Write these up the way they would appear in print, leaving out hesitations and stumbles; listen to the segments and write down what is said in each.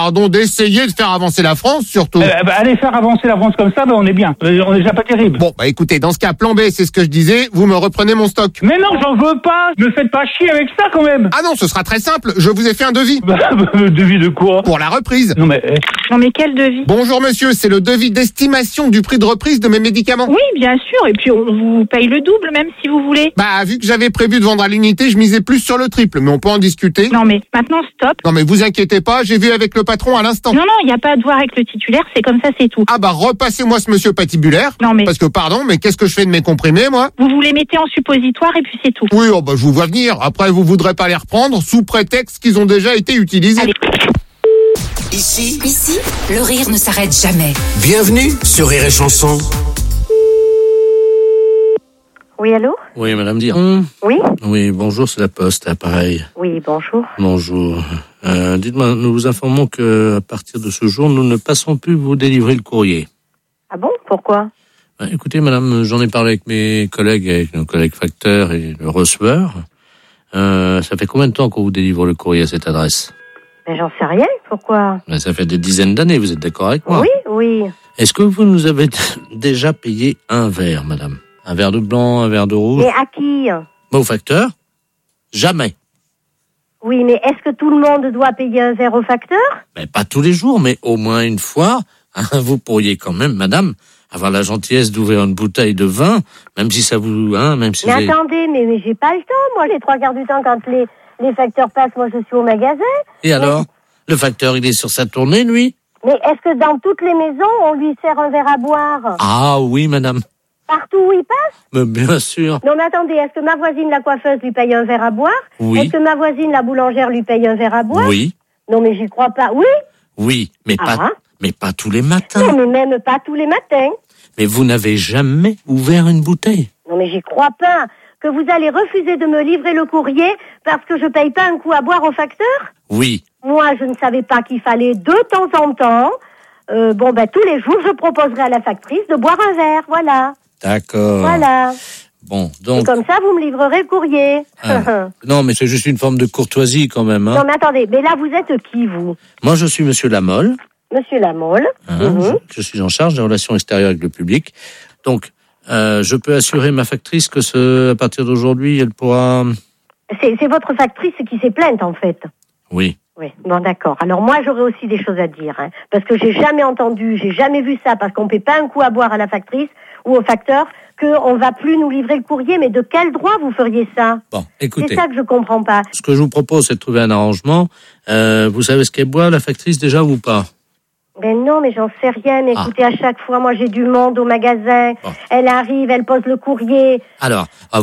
pardon, d'essayer de faire avancer la France, surtout. Allez faire avancer la France comme ça, on est bien. On est déjà pas terrible. Bon, écoutez, dans ce cas, plan B, c'est ce que je disais, vous me reprenez mon stock. Mais non, j'en veux pas. Ne faites pas chier avec ça, quand même. Ah non, ce sera très simple, je vous ai fait un devis. Devis de quoi? Pour la reprise. Non mais quel devis? Bonjour monsieur, c'est le devis d'estimation du prix de reprise de mes médicaments. Oui, bien sûr, et puis on vous paye le double même si vous voulez. Vu que j'avais prévu de vendre à l'unité, je misais plus sur le triple, mais on peut en discuter. Non mais maintenant stop. Non mais vous inquiétez pas, j'ai vu avec le patron à l'instant. Non, il n'y a pas à voir avec le titulaire, c'est comme ça, c'est tout. Repassez-moi ce monsieur patibulaire. Non mais... Parce que pardon, mais qu'est-ce que je fais de mes comprimés, moi? Vous vous les mettez en suppositoire et puis c'est tout. Oui, je vous vois venir. Après, vous voudrez pas les reprendre sous prétexte qu'ils ont déjà été utilisés. Allez. Ici, le rire ne s'arrête jamais. Bienvenue sur Rire et Chanson. Oui, allô? Oui, Madame Dire. Oui? Oui, bonjour, c'est la Poste, appareil. Oui, bonjour. Bonjour. Dites-moi, nous vous informons que à partir de ce jour, nous ne passons plus vous délivrer le courrier. Ah bon? Pourquoi? Écoutez, madame, j'en ai parlé avec mes collègues, avec nos collègues facteurs et le receveur. Ça fait combien de temps qu'on vous délivre le courrier à cette adresse? Mais j'en sais rien, pourquoi? Ça fait des dizaines d'années, vous êtes d'accord avec moi? Oui. Est-ce que vous nous avez déjà payé un verre, madame? Un verre de blanc, un verre de rouge? Mais à qui? Au facteur? Jamais. Oui, mais est-ce que tout le monde doit payer un verre au facteur? Pas tous les jours, mais au moins une fois. Vous pourriez quand même, madame, avoir la gentillesse d'ouvrir une bouteille de vin, même si ça vous... même si mais attendez, mais j'ai pas le temps, moi, les 3 quarts du temps, quand les facteurs passent, moi, je suis au magasin. Et alors? Le facteur, il est sur sa tournée, lui? Mais est-ce que dans toutes les maisons, on lui sert un verre à boire? Ah oui, madame. Partout où il passe? Mais bien sûr. Non, mais attendez, est-ce que ma voisine, la coiffeuse, lui paye un verre à boire? Oui. Est-ce que ma voisine, la boulangère, lui paye un verre à boire? Oui. Non, mais j'y crois pas. Oui? Oui, mais pas tous les matins. Non, mais même pas tous les matins. Mais vous n'avez jamais ouvert une bouteille? Non, mais j'y crois pas. Que vous allez refuser de me livrer le courrier parce que je paye pas un coup à boire au facteur? Oui. Moi, je ne savais pas qu'il fallait de temps en temps, tous les jours, je proposerai à la factrice de boire un verre, voilà. D'accord. Voilà. Bon, donc... Et comme ça, vous me livrerez le courrier. Non, mais c'est juste une forme de courtoisie quand même. Non, mais attendez, mais là, vous êtes qui, vous? Moi, je suis Monsieur Lamolle. Monsieur Lamolle. Je suis en charge des relations extérieures avec le public. Donc, je peux assurer ma factrice que à partir d'aujourd'hui, elle pourra... C'est votre factrice qui s'est plainte, en fait. Oui. Oui, bon, d'accord. Alors moi, j'aurais aussi des choses à dire, parce que j'ai jamais vu ça, parce qu'on ne paie pas un coup à boire à la factrice ou au facteur, qu'on va plus nous livrer le courrier. Mais de quel droit vous feriez ça? Bon, écoutez. C'est ça que je comprends pas. Ce que je vous propose, c'est de trouver un arrangement. Vous savez ce qu'elle boit, la factrice, déjà, ou pas? Ben non, mais j'en sais rien. Mais écoutez, à chaque fois, moi, j'ai du monde au magasin. Bon. Elle arrive, elle pose le courrier. Alors,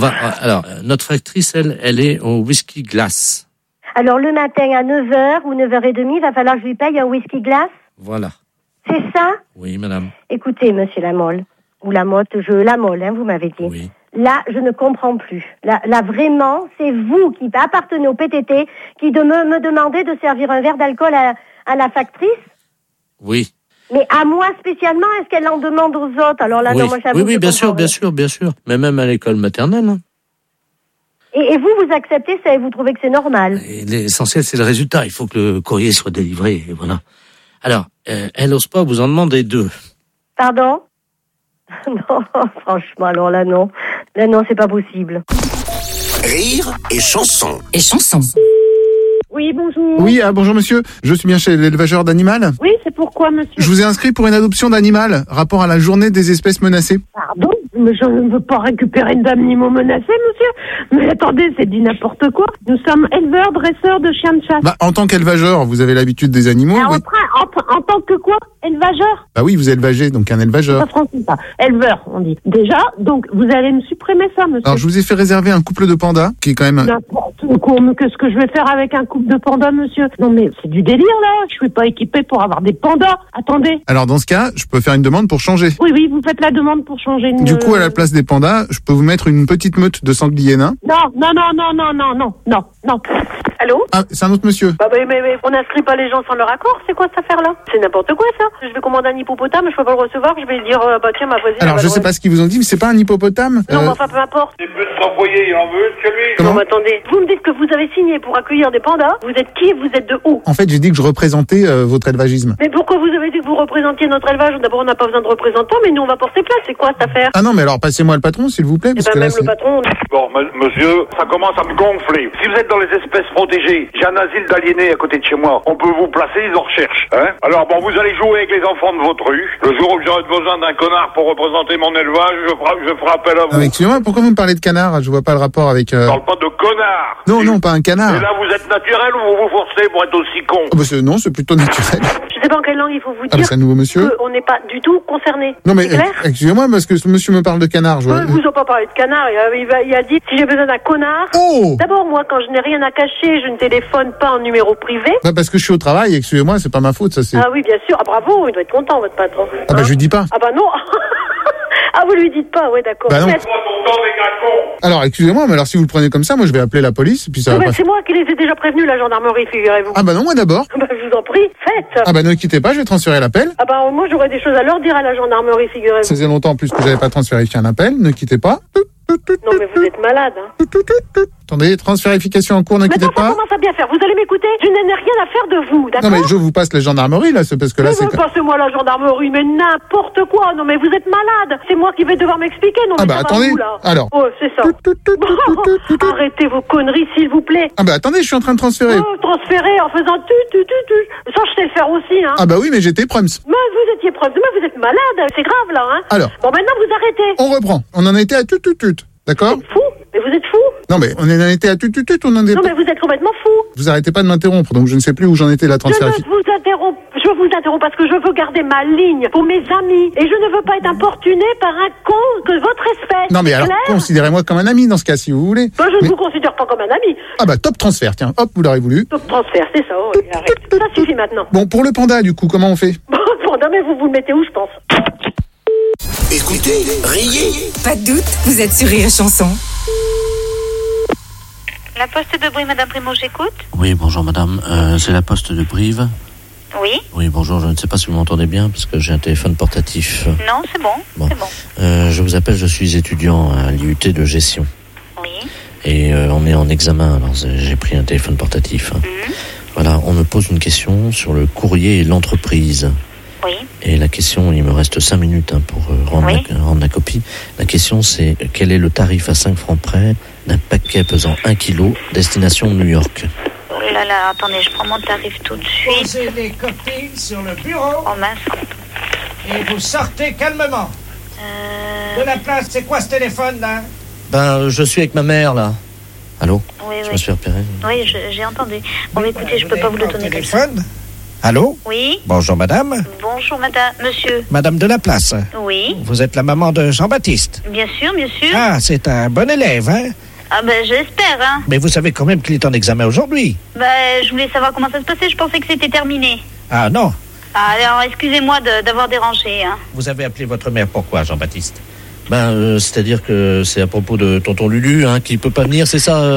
notre factrice, elle est au whisky glace. Alors, le matin à 9h ou 9h30, il va falloir que je lui paye un whisky glace? Voilà. C'est ça? Oui, madame. Écoutez, monsieur Lamolle, ou Lamotte, Lamolle, vous m'avez dit. Oui. Là, je ne comprends plus. Là, vraiment, c'est vous qui appartenez au PTT qui me demandez de servir un verre d'alcool à la factrice? Oui. Mais à moi spécialement, est-ce qu'elle en demande aux autres? Alors là, oui. non, moi, j'avoue. Oui, bien sûr. Mais même à l'école maternelle. Et vous acceptez ça et vous trouvez que c'est normal? Et l'essentiel, c'est le résultat. Il faut que le courrier soit délivré, et voilà. Alors, elle n'ose pas vous en demander 2. Pardon? Non, franchement, alors là, non. Là, non, c'est pas possible. Rire et chanson. Et chanson. Oui, bonjour. Oui, bonjour monsieur. Je suis bien chez l'élevageur d'animal. Oui, c'est pourquoi, monsieur? Je vous ai inscrit pour une adoption d'animal, rapport à la journée des espèces menacées. Pardon? Mais je ne veux pas récupérer une d'animaux menacés, monsieur. Mais attendez, c'est dit n'importe quoi. Nous sommes éleveurs, dresseurs de chiens de chasse. En tant qu'élevageur, vous avez l'habitude des animaux, oui. En tant que quoi? Élevageur? Oui, vous élevagez, donc un élevageur. Pas français, ça. Éleveur, on dit. Déjà, donc, vous allez me supprimer ça, monsieur. Alors, je vous ai fait réserver un couple de pandas, qui est quand même... N'importe quoi, mais qu'est-ce que je vais faire avec un couple de pandas, monsieur? Non, mais c'est du délire, là. Je suis pas équipée pour avoir des pandas. Attendez. Alors, dans ce cas, je peux faire une demande pour changer. Oui, vous faites la demande pour changer. Du coup, à la place des pandas, je peux vous mettre une petite meute de sangliers nains. Non. Allô? Ah, c'est un autre monsieur. Mais on n'inscrit pas les gens sans leur accord, c'est quoi cette affaire-là. C'est n'importe quoi, ça. Je vais commander un hippopotame, je peux pas le recevoir, je vais dire, bah tiens, ma voisine... Alors, je sais pas ce qu'ils vous ont dit, mais c'est pas un hippopotame. Non, mais enfin, peu importe. Il peut s'envoyer, il en veut, chez lui. Comment ? Non, mais attendez. Vous me dites que vous avez signé pour accueillir des pandas. Vous êtes qui? Vous êtes de où? En fait, j'ai dit que je représentais votre élevagisme. Mais pourquoi vous avez dit que vous représentiez notre élevage? D'abord, on n'a pas besoin de représentants, mais nous, on va porter plainte. C'est quoi cette affaire? Ah non, mais alors passez-moi le patron, s'il vous plaît, Eh parce ben, que là, même le patron... Bon, monsieur, ça commence à me gonfler. Si vous êtes dans les espèces protégées, j'ai un asile d'aliénés à côté de chez moi. On peut vous placer, ils en recherchent. Hein? Alors bon, vous allez jouer avec les enfants de votre rue. Le jour où j'aurai besoin d'un connard pour représenter mon élevage, je ferai appel à vous. Ah, excusez-moi, pourquoi vous me parlez de canard? Je vois pas le rapport avec... Je parle pas de connard. Non, non, pas un canard. Et là, vous êtes naturel ou vous vous forcez pour être aussi con? Ah bah non, c'est plutôt naturel. Je sais pas en quelle langue il faut vous Ah bah dire c'est un nouveau monsieur. qu'on n'est pas du tout concernés. Non mais C'est clair? excusez-moi, parce que ce monsieur me parle de canard. Je vois... Vous n'ont pas parlé de canard, il a dit si j'ai besoin d'un connard. Oh! D'abord, moi, quand je n'ai rien à cacher, je ne téléphone pas en numéro privé. Bah parce que je suis au travail, excusez-moi, c'est pas ma faute, ça c'est... Ah oui, bien sûr. Ah bravo, il doit être content, votre patron. Ah bah je lui dis pas. Ah bah non. Ah, vous lui dites pas, ouais, d'accord. Bah non. Mais- Alors excusez-moi, mais alors si vous le prenez comme ça, moi je vais appeler la police, et puis ça va bah, pas... c'est moi qui les ai déjà prévenus, la gendarmerie, figurez-vous. Ah bah non, moi d'abord. Bah, je vous en prie, faites. Ah bah ne quittez pas, je vais transférer l'appel. Ah bah moi, j'aurais des choses à leur dire à la gendarmerie, figurez-vous. Ça faisait longtemps en plus que j'avais pas transféré un appel, ne quittez pas. Non, mais vous êtes malade, hein. Attendez, transférification en cours, ne quittez Maintenant, ça pas. commence à bien faire. Vous allez m'écouter? Je n'ai rien à faire de vous, d'accord? Non mais je vous passe la gendarmerie là, c'est parce que là c'est... Passez-moi la gendarmerie, mais n'importe quoi. Non, mais vous êtes malade. C'est moi qui vais devoir m'expliquer. Non, Ah mais bah ça va attendez, où, là alors... Oh, c'est ça. Arrêtez vos conneries, s'il vous plaît. Ah bah attendez, je suis en train de transférer. Oh, transférer en faisant tu. Ça, je sais le faire aussi, hein. Ah bah oui, mais j'étais prums. Mais vous étiez prof, mais vous êtes malade. C'est grave, là, hein. Alors, Bon, maintenant, vous arrêtez. on reprend. On en était à tut. D'accord? Vous êtes fou? Mais vous êtes fou? Non mais on en était à tut, on en est... Non, mais vous êtes complètement fou. Vous arrêtez pas de m'interrompre, donc je ne sais plus où j'en étais la Je transfération. vous interromps parce que je veux garder ma ligne pour mes amis. Et je ne veux pas être importuné par un con que votre espèce. Non mais alors, Claire? considérez-moi comme un ami dans ce cas, si vous voulez. Moi, je Mais- ne vous considère pas comme un ami. Ah bah top transfert, tiens, hop, vous l'aurez voulu. Donc, transfert, c'est ça. Oui, arrête. Ça suffit maintenant. Bon, pour le panda, du coup, comment on fait? Bon, non, mais vous le mettez où, je pense? Écoutez, riez. Pas de doute, vous êtes sur Rire et Chanson. La poste de bruit, Madame Primo, j'écoute. Oui, bonjour madame. C'est la poste de Brive. Oui. Oui, bonjour, je ne sais pas si vous m'entendez bien parce que j'ai un téléphone portatif. Non, c'est bon. Bon. C'est bon. Je vous appelle, je suis étudiant à l'IUT de gestion. Oui. Et on est en examen, alors j'ai pris un téléphone portatif. Voilà, on me pose une question sur le courrier et l'entreprise. Oui. Et la question, il me reste 5 minutes pour rendre la copie. La question, c'est quel est le tarif à 5 francs près d'un paquet pesant 1 kg, destination New York? Oh là là, attendez, je prends mon tarif tout de suite. Posez les copies sur le bureau Oh mince. et vous sortez calmement. De la place, c'est quoi ce téléphone là? Ben, je suis avec ma mère, là. Allô? Oui, Je oui. me suis repéré. Oui, j'ai entendu. Bon, mais écoutez, je peux pas vous le donner comme ça. Téléphone? Allô? Oui. Bonjour madame. Bonjour, madame. Monsieur. Madame de la place. Oui. Vous êtes la maman de Jean-Baptiste. Bien sûr, bien sûr. Ah, c'est un bon élève, hein? Ah ben, j'espère, hein. Mais vous savez quand même qu'il est en examen aujourd'hui. Ben, je voulais savoir comment ça se passait. Je pensais que c'était terminé. Ah non. Ah, alors, excusez-moi d'avoir dérangé, hein. Vous avez appelé votre mère pourquoi, Jean-Baptiste? Ben, c'est-à-dire que c'est à propos de tonton Lulu, hein, qui peut pas venir, c'est ça,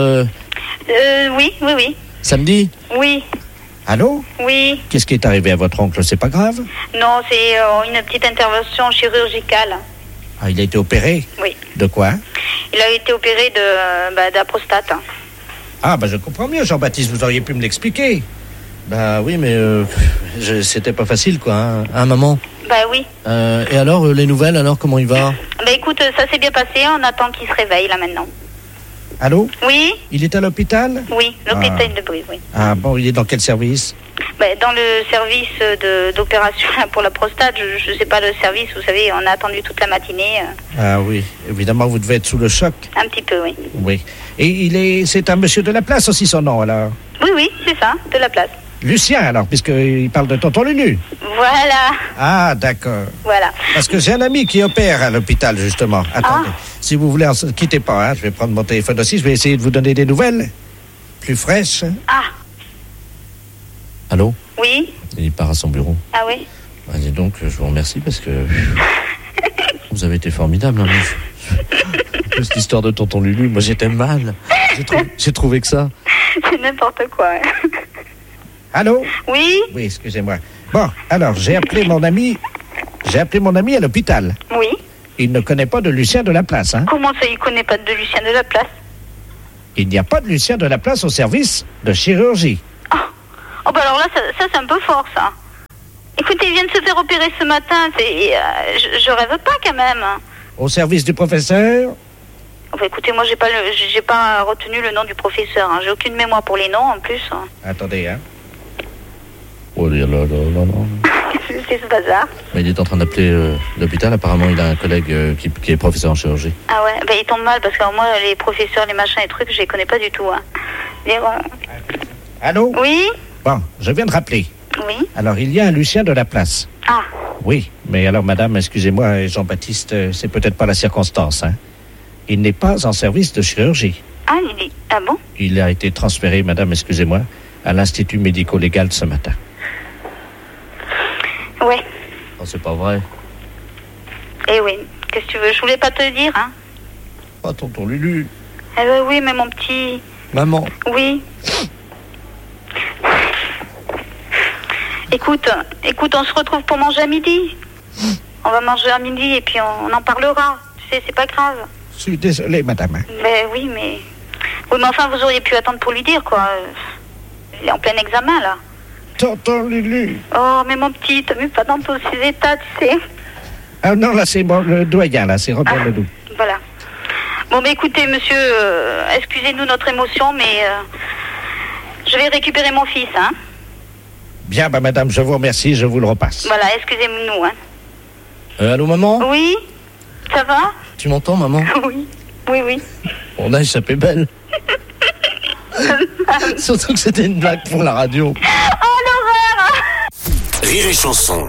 Oui. samedi? Oui. Allô? Oui. Qu'est-ce qui est arrivé à votre oncle? C'est pas grave? Non, c'est une petite intervention chirurgicale. Ah, il a été opéré? Oui. De quoi? Il a été opéré de la prostate. Hein. Ah, je comprends mieux, Jean-Baptiste, vous auriez pu me l'expliquer. Bah oui, mais c'était pas facile, quoi, hein, maman. Bah oui. Et alors, les nouvelles, alors, comment il va? Bah écoute, ça s'est bien passé, on attend qu'il se réveille là maintenant. Allô? Oui? Il est à l'hôpital? Oui, l'hôpital de Brive, oui. Ah bon, il est dans quel service? Bah, dans le service d'opération pour la prostate, je sais pas le service, vous savez, on a attendu toute la matinée. Ah oui, évidemment, vous devez être sous le choc. Un petit peu, oui. Oui. Et c'est un monsieur de la place aussi, son nom, alors? Oui, c'est ça, de la place. Lucien, alors, puisqu'il parle de tonton Lulu. Voilà, Ah, d'accord. voilà. Parce que j'ai un ami qui opère à l'hôpital, justement. Attendez, si vous voulez, quittez pas, hein, je vais prendre mon téléphone aussi, je vais essayer de vous donner des nouvelles plus fraîches. Ah, Allô? oui? Il part à son bureau. Ah oui? Bah, dis donc, je vous remercie parce que vous avez été formidable. Hein, cette histoire de tonton Lulu, moi j'étais mal. J'ai trouvé que ça. C'est n'importe quoi. Hein. Allô? Oui? Oui, excusez-moi. Bon, alors, j'ai appelé mon ami à l'hôpital. Oui? Il ne connaît pas de Lucien de Laplace, hein? Comment ça, il connaît pas de Lucien de Laplace? Il n'y a pas de Lucien de Laplace au service de chirurgie. Oh, bah alors là, ça c'est un peu fort, ça. Écoutez, il vient de se faire opérer ce matin, je rêve pas, quand même. Au service du professeur? Enfin, écoutez, moi, j'ai pas retenu le nom du professeur, hein. J'ai aucune mémoire pour les noms, en plus. Hein. Attendez, hein. Oh là là là là. Qu'est-ce que c'est ce bazar? Mais il est en train d'appeler l'hôpital. Apparemment, il a un collègue qui est professeur en chirurgie. Ah ouais, bah il tombe mal, parce que moi, les professeurs, les machins, les trucs, je les connais pas du tout, hein. Allô? Oui? Bon, je viens de rappeler. Oui? Alors, il y a un Lucien de Laplace. Ah. Oui, mais alors, madame, excusez-moi, Jean-Baptiste, c'est peut-être pas la circonstance, hein. Il n'est pas en service de chirurgie. Ah bon? Il a été transféré, madame, excusez-moi, à l'Institut médico-légal ce matin. Ouais. Oh, c'est pas vrai. Eh oui, qu'est-ce que tu veux? Je voulais pas te le dire, hein. Oh, tonton Lulu. Eh ben oui, mais mon petit... Maman. Oui. Écoute, on se retrouve pour manger à midi. On va manger à midi et puis on en parlera. Tu sais, c'est pas grave. Je suis désolé, madame. Mais oui, mais enfin, vous auriez pu attendre pour lui dire, quoi. Il est en plein examen, là. Tonton Lulu. Oh, mais mon petit, t'as vu pas dans tous ces états, tu sais. Ah non, là, c'est bon, le doyen, là, c'est Robert Ledoux. Voilà. Bon, mais écoutez, monsieur, excusez-nous notre émotion, mais je vais récupérer mon fils, hein. Bien, bah, madame, je vous remercie, je vous le repasse. Voilà, excusez-nous, hein. Allô, maman? Oui? Ça va? Tu m'entends, maman? Oui. Mon âge s'appelait Belle. Surtout que c'était une blague pour la radio. Oh, l'horreur! Rire et chanson.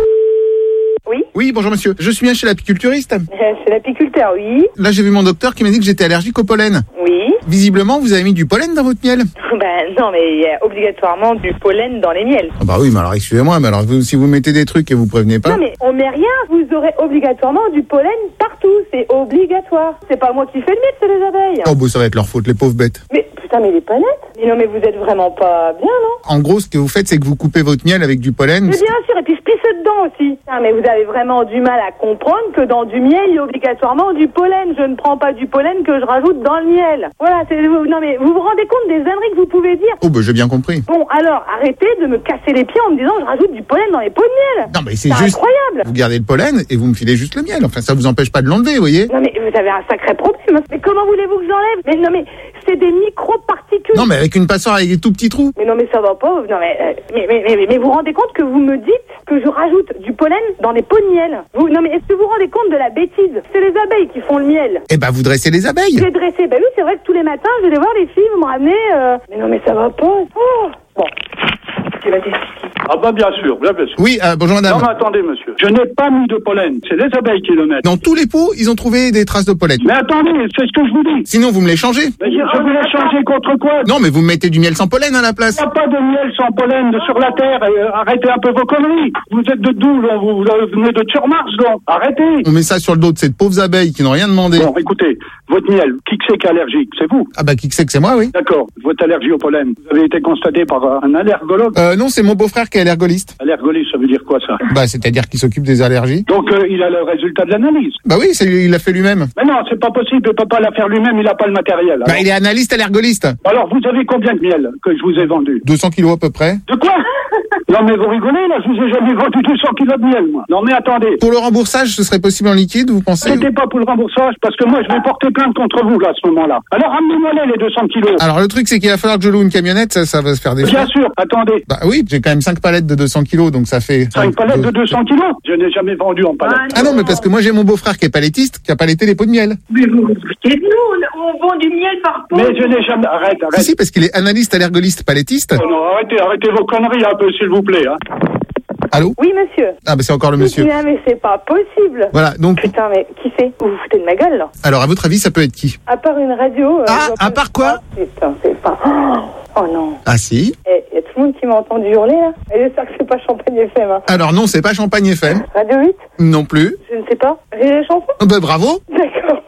Oui, bonjour monsieur. Je suis bien chez l'apiculturiste. Chez l'apiculteur, oui. Là, j'ai vu mon docteur qui m'a dit que j'étais allergique au pollen. Oui. Visiblement, vous avez mis du pollen dans votre miel. Ben non, mais il y a obligatoirement du pollen dans les miels. Ah bah oui, mais alors excusez-moi, mais alors si vous mettez des trucs et vous prévenez pas... Non mais on met rien, vous aurez obligatoirement du pollen partout, c'est obligatoire. C'est pas moi qui fais le miel, c'est les abeilles. Oh bah ça va être leur faute, les pauvres bêtes. Mais putain, mais les palettes. Mais non, mais vous êtes vraiment pas bien, non? En gros, ce que vous faites, c'est que vous coupez votre miel avec du pollen. Mais bien sûr, et puis je pisse dedans aussi. Ah, mais vous avez vraiment du mal à comprendre que dans du miel, il y a obligatoirement du pollen. Je ne prends pas du pollen que je rajoute dans le miel. Voilà, non mais vous vous rendez compte des âneries que vous pouvez dire? Oh bah j'ai bien compris. Bon, alors, arrêtez de me casser les pieds en me disant je rajoute du pollen dans les pots de miel. Non mais c'est juste... incroyable. Vous gardez le pollen et vous me filez juste le miel. Enfin, ça vous empêche pas de l'enlever, vous voyez? Non mais vous avez un sacré problème. Mais comment voulez-vous que j'enlève? Mais non mais c'est des micro-particules. Non mais avec une passoire avec des tout petits trous. Mais non mais ça va pas. Non mais vous vous rendez compte que vous me dites que je rajoute du pollen dans les pots de miel? Non mais est-ce que vous vous rendez compte de la bêtise? C'est les abeilles qui font le miel. Eh ben vous dressez les abeilles. J'ai dressé. Bah oui, c'est vrai que tous les matins je vais voir les filles, vous me ramenez. Mais non mais ça va pas. Oh. Bon. Tu vas t'expliquer. Ah bah bien sûr, bien sûr. Oui, bonjour madame. Non mais attendez monsieur, je n'ai pas mis de pollen, c'est les abeilles qui le mettent. Dans tous les pots, ils ont trouvé des traces de pollen. Mais attendez, c'est ce que je vous dis. Sinon vous me les changez. Mais je vous les changer contre quoi? Non mais vous me mettez du miel sans pollen à la place. Il n'y a pas de miel sans pollen sur la terre, arrêtez un peu vos conneries. Vous êtes de d'où là? Vous venez de sur Mars donc, arrêtez. On met ça sur le dos de ces pauvres abeilles qui n'ont rien demandé. Bon écoutez, votre miel, qui c'est qui est allergique? C'est vous? Ah bah qui c'est que c'est moi, oui. D'accord, votre allergie au pollen, vous avez été constaté par un allergologue? Non, c'est mon beau-frère qui est allergoliste. Allergoliste, ça veut dire quoi ça? Bah c'est-à-dire qu'il s'occupe des allergies. Donc il a le résultat de l'analyse? Bah oui, il l'a fait lui-même. Mais non, c'est pas possible, il peut pas la faire lui-même, il a pas le matériel. Bah il est analyste allergoliste. Alors vous avez combien de miel que je vous ai vendu? 200 kilos à peu près. De quoi? Non mais vous rigolez là, je vous ai jamais vendu 200 kilos de miel moi. Non mais attendez. Pour le remboursage, ce serait possible en liquide, vous pensez? C'était pas pour le remboursage, parce que moi je vais porter plainte contre vous là à ce moment-là. Alors ramenez-moi les 200 kilos. Alors le truc c'est qu'il va falloir que je loue une camionnette, ça va se faire des frais. Bien sûr, attendez. Bah oui, j'ai quand même 5 palettes de 200 kilos, donc ça fait... 5 palettes de 200 kilos? Je n'ai jamais vendu en palette. Ah non, mais parce que moi j'ai mon beau-frère qui est palettiste, qui a paletté les pots de miel. Mais vous nous, on vend du miel par pot. Mais je n'ai jamais... Arrête. Si, parce qu'il est analyste, allergoliste, palétiste. Oh non, arrêtez vos conneries un peu s'il vous plaît. Hein. Allô? Oui, monsieur. Ah bah c'est encore le monsieur. Putain, mais c'est pas possible. Voilà, donc... Putain, mais qui c'est? Vous vous foutez de ma gueule, là? Alors, à votre avis, ça peut être qui? À part une radio... à part quoi? Putain, c'est pas... Oh non. Ah si? Il y a tout le monde qui m'a entendu hurler, là. Et j'espère que c'est pas Champagne FM, hein. Alors non, c'est pas Champagne FM. Radio 8? Non plus. Je ne sais pas. J'ai les chansons? Bah bravo. D'accord.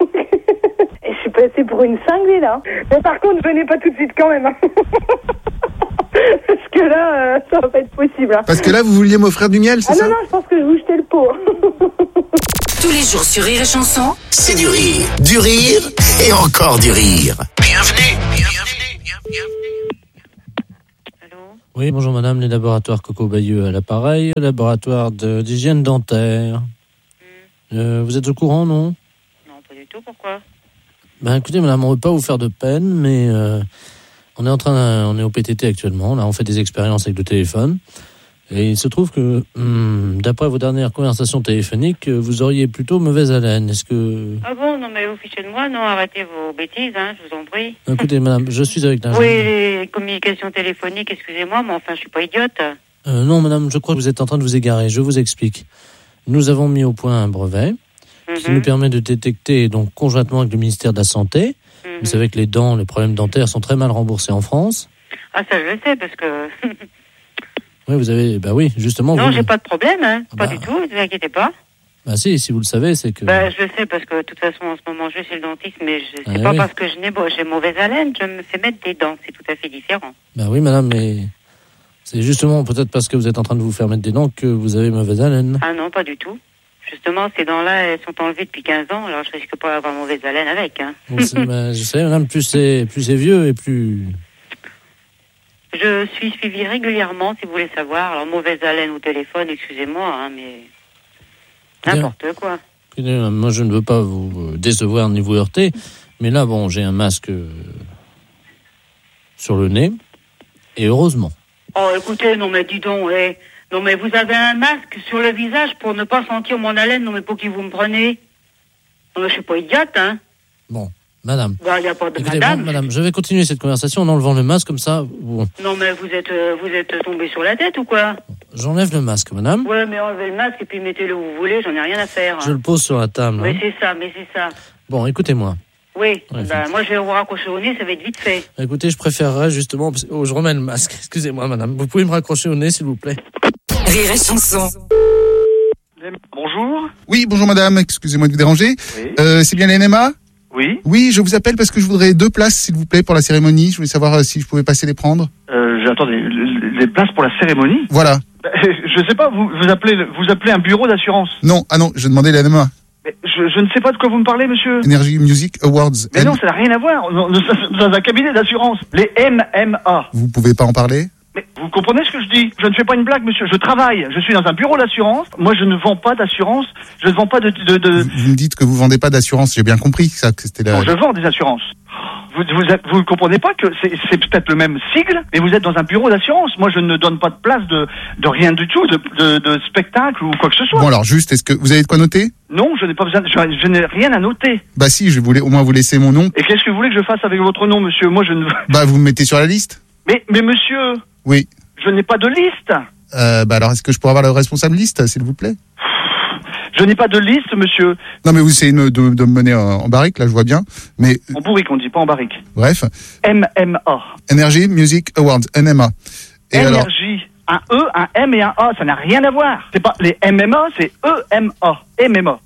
Et je suis passée pour une cinglée, là. Mais par contre, venez pas tout de suite quand même, hein. Parce que là, ça va pas être possible. Hein. Parce que là, vous vouliez m'offrir du miel, c'est ça? Non, je pense que je vais vous jeter le pot. Tous les jours sur Rire et Chanson. C'est du rire et encore du rire. Bienvenue. Oui, bonjour madame, les laboratoires Coco Bayeux à l'appareil, laboratoire d'hygiène dentaire. Vous êtes au courant, non? Non, pas du tout, pourquoi? Ben écoutez madame, on ne veut pas vous faire de peine, mais on est au PTT actuellement, là on fait des expériences avec le téléphone. Et il se trouve que, d'après vos dernières conversations téléphoniques, vous auriez plutôt mauvaise haleine. Est-ce que... Ah bon, non mais vous fichez de moi, non, arrêtez vos bêtises, hein, je vous en prie. Écoutez madame, je suis avec l'ingénieur. Oui, les communications téléphoniques, excusez-moi, mais enfin je suis pas idiote. Non madame, je crois que vous êtes en train de vous égarer, je vous explique. Nous avons mis au point un brevet qui nous permet de détecter, donc conjointement avec le ministère de la Santé, vous savez que les problèmes dentaires sont très mal remboursés en France. Ah ça je le sais, parce que... Oui, oui, justement. Non, j'ai pas de problème, hein. Pas du tout, ne vous inquiétez pas. Bah si vous le savez, c'est que... je le sais, parce que de toute façon, en ce moment, je suis le dentiste, mais c'est pas parce que j'ai mauvaise haleine, je me fais mettre des dents, c'est tout à fait différent. Bah oui, madame, mais c'est justement peut-être parce que vous êtes en train de vous faire mettre des dents que vous avez mauvaise haleine. Ah non, pas du tout. Justement, ces dents-là, elles sont enlevées depuis 15 ans, alors je risque pas d'avoir mauvaise haleine avec, hein. Je sais, madame, plus c'est vieux et plus... Je suis suivie régulièrement, si vous voulez savoir. Alors, mauvaise haleine au téléphone, excusez-moi, hein, mais... N'importe quoi. Moi, je ne veux pas vous décevoir ni vous heurter, mais là, bon, j'ai un masque sur le nez, et heureusement. Oh, écoutez, non mais dis donc, non mais vous avez un masque sur le visage pour ne pas sentir mon haleine, non mais pour qui vous me prenez? Non mais je suis pas idiote, hein. Bon. Madame. Bah, y a pas de écoutez, madame. Bon, madame, je vais continuer cette conversation en enlevant le masque comme ça. Bon. Non mais vous êtes tombé sur la tête ou quoi? J'enlève le masque, madame. Ouais, mais enlevez le masque et puis mettez-le où vous voulez, j'en ai rien à faire. Je le pose sur la table. Mais c'est ça. Bon, écoutez-moi. Oui, moi je vais vous raccrocher au nez, ça va être vite fait. Écoutez, je préférerais justement... je remets le masque. Excusez-moi, madame. Vous pouvez me raccrocher au nez, s'il vous plaît? Rire et Chanson. Bonjour. Oui, bonjour madame, excusez-moi de vous déranger. Oui. C'est bien l'NMA? Oui. Oui, je vous appelle parce que je voudrais 2 places, s'il vous plaît, pour la cérémonie. Je voulais savoir si je pouvais passer les prendre. Attendez, les places pour la cérémonie? Voilà. Je sais pas, vous appelez un bureau d'assurance? Non, je demandais l'NMA. Mais je ne sais pas de quoi vous me parlez, monsieur. Energy Music Awards. Mais non, ça n'a rien à voir. Dans un cabinet d'assurance. Les MMA. Vous pouvez pas en parler? Mais vous comprenez ce que je dis? Je ne fais pas une blague, monsieur. Je travaille. Je suis dans un bureau d'assurance. Moi, je ne vends pas d'assurance. Je ne vends pas de... Vous me dites que vous vendez pas d'assurance. J'ai bien compris ça, que c'était Non, je vends des assurances. Vous comprenez pas que c'est peut-être le même sigle, mais vous êtes dans un bureau d'assurance. Moi, je ne donne pas de place de rien du tout, de spectacle ou quoi que ce soit. Bon, alors juste, est-ce que vous avez de quoi noter? Non, je n'ai pas besoin. Je n'ai rien à noter. Bah si, je voulais au moins vous laisser mon nom. Et qu'est-ce que vous voulez que je fasse avec votre nom, monsieur? Moi, je ne... Bah, vous me mettez sur la liste. Mais monsieur. Oui. Je n'ai pas de liste. Bah alors, est-ce que je pourrais avoir le responsable liste, s'il vous plaît? Je n'ai pas de liste, monsieur. Non, mais vous essayez de me mener en barrique, là, je vois bien. Mais... En bourrique, on dit, pas en barrique. Bref. MMA. Energy Music Awards, NMA. Et Energy. Un E, un M et un A, ça n'a rien à voir. C'est pas les MMA, c'est EMA. MMA.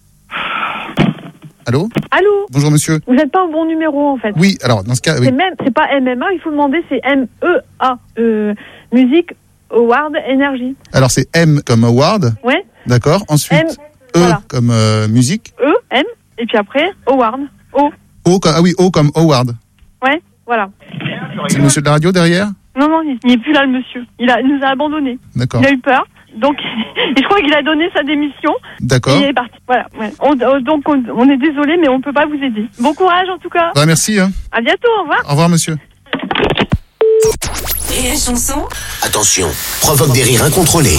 Allô? Allô? Bonjour, monsieur. Vous n'êtes pas au bon numéro, en fait. Oui, alors, dans ce cas... Oui. C'est pas MMA, il faut demander, c'est MEA. Music Award Energy. Alors, c'est M comme Award. Ouais. D'accord. Ensuite, M, E voilà. comme musique. E, M, et puis après, Award. O. O comme, O comme Howard. Ouais, voilà. C'est le monsieur de la radio derrière? Non, il n'est plus là, le monsieur. Il nous a abandonnés. D'accord. Il a eu peur. Donc, je crois qu'il a donné sa démission. D'accord. Il est parti. Voilà. Ouais. Donc, on est désolé, mais on ne peut pas vous aider. Bon courage, en tout cas. Bah, merci. Hein. À bientôt, au revoir. Au revoir, monsieur. Rire et Chanson. Attention, provoque des rires incontrôlés.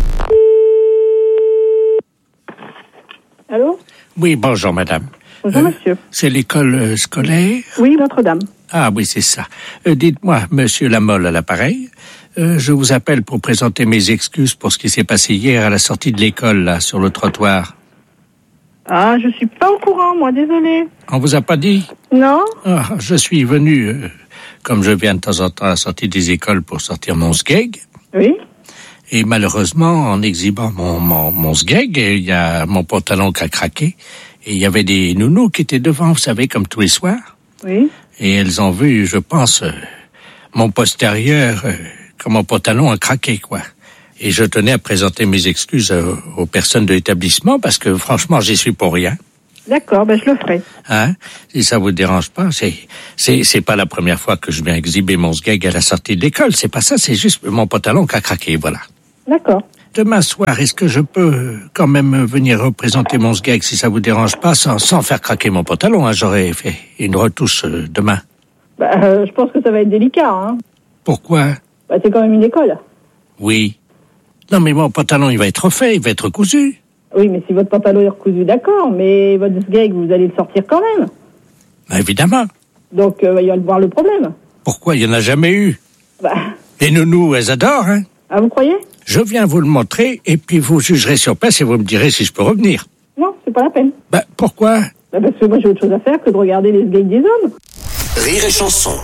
Allô? Oui, bonjour madame. Bonjour monsieur. C'est l'école scolaire? Oui, Notre-Dame. Ah oui, c'est ça. Dites-moi, monsieur Lamolle à l'appareil, je vous appelle pour présenter mes excuses pour ce qui s'est passé hier à la sortie de l'école, là, sur le trottoir. Ah, je suis pas au courant, moi, désolé. On vous a pas dit? Non? Ah, je suis venu, comme je viens de temps en temps à la sortie des écoles pour sortir mon sgeg. Oui. Et malheureusement, en exhibant mon sgeg, il y a mon pantalon qui a craqué. Et il y avait des nounous qui étaient devant, vous savez, comme tous les soirs. Oui. Et elles ont vu, je pense, mon postérieur que mon pantalon a craqué, quoi. Et je tenais à présenter mes excuses aux personnes de l'établissement parce que franchement, j'y suis pour rien. D'accord, je le ferai. Hein? Si ça vous dérange pas, c'est pas la première fois que je viens exhiber mon sgeg à la sortie de l'école. C'est pas ça, c'est juste mon pantalon qui a craqué, voilà. D'accord. Demain soir, est-ce que je peux quand même venir représenter mon sgeg si ça vous dérange pas, sans faire craquer mon pantalon, hein? J'aurais fait une retouche demain. Je pense que ça va être délicat, hein. Pourquoi? C'est quand même une école. Oui. Non, mais mon pantalon, il va être refait, il va être cousu. Oui, mais si votre pantalon est recousu, d'accord, mais votre sgeg, vous allez le sortir quand même. Évidemment. Donc, il va y avoir le problème. Pourquoi? Il n'y en a jamais eu. Les nounous, elles adorent, hein. Ah, vous croyez? Je viens vous le montrer, et puis vous jugerez sur place et vous me direz si je peux revenir. Non, c'est pas la peine. Pourquoi? Parce que moi, j'ai autre chose à faire que de regarder les sgegs des hommes. Rire et chanson.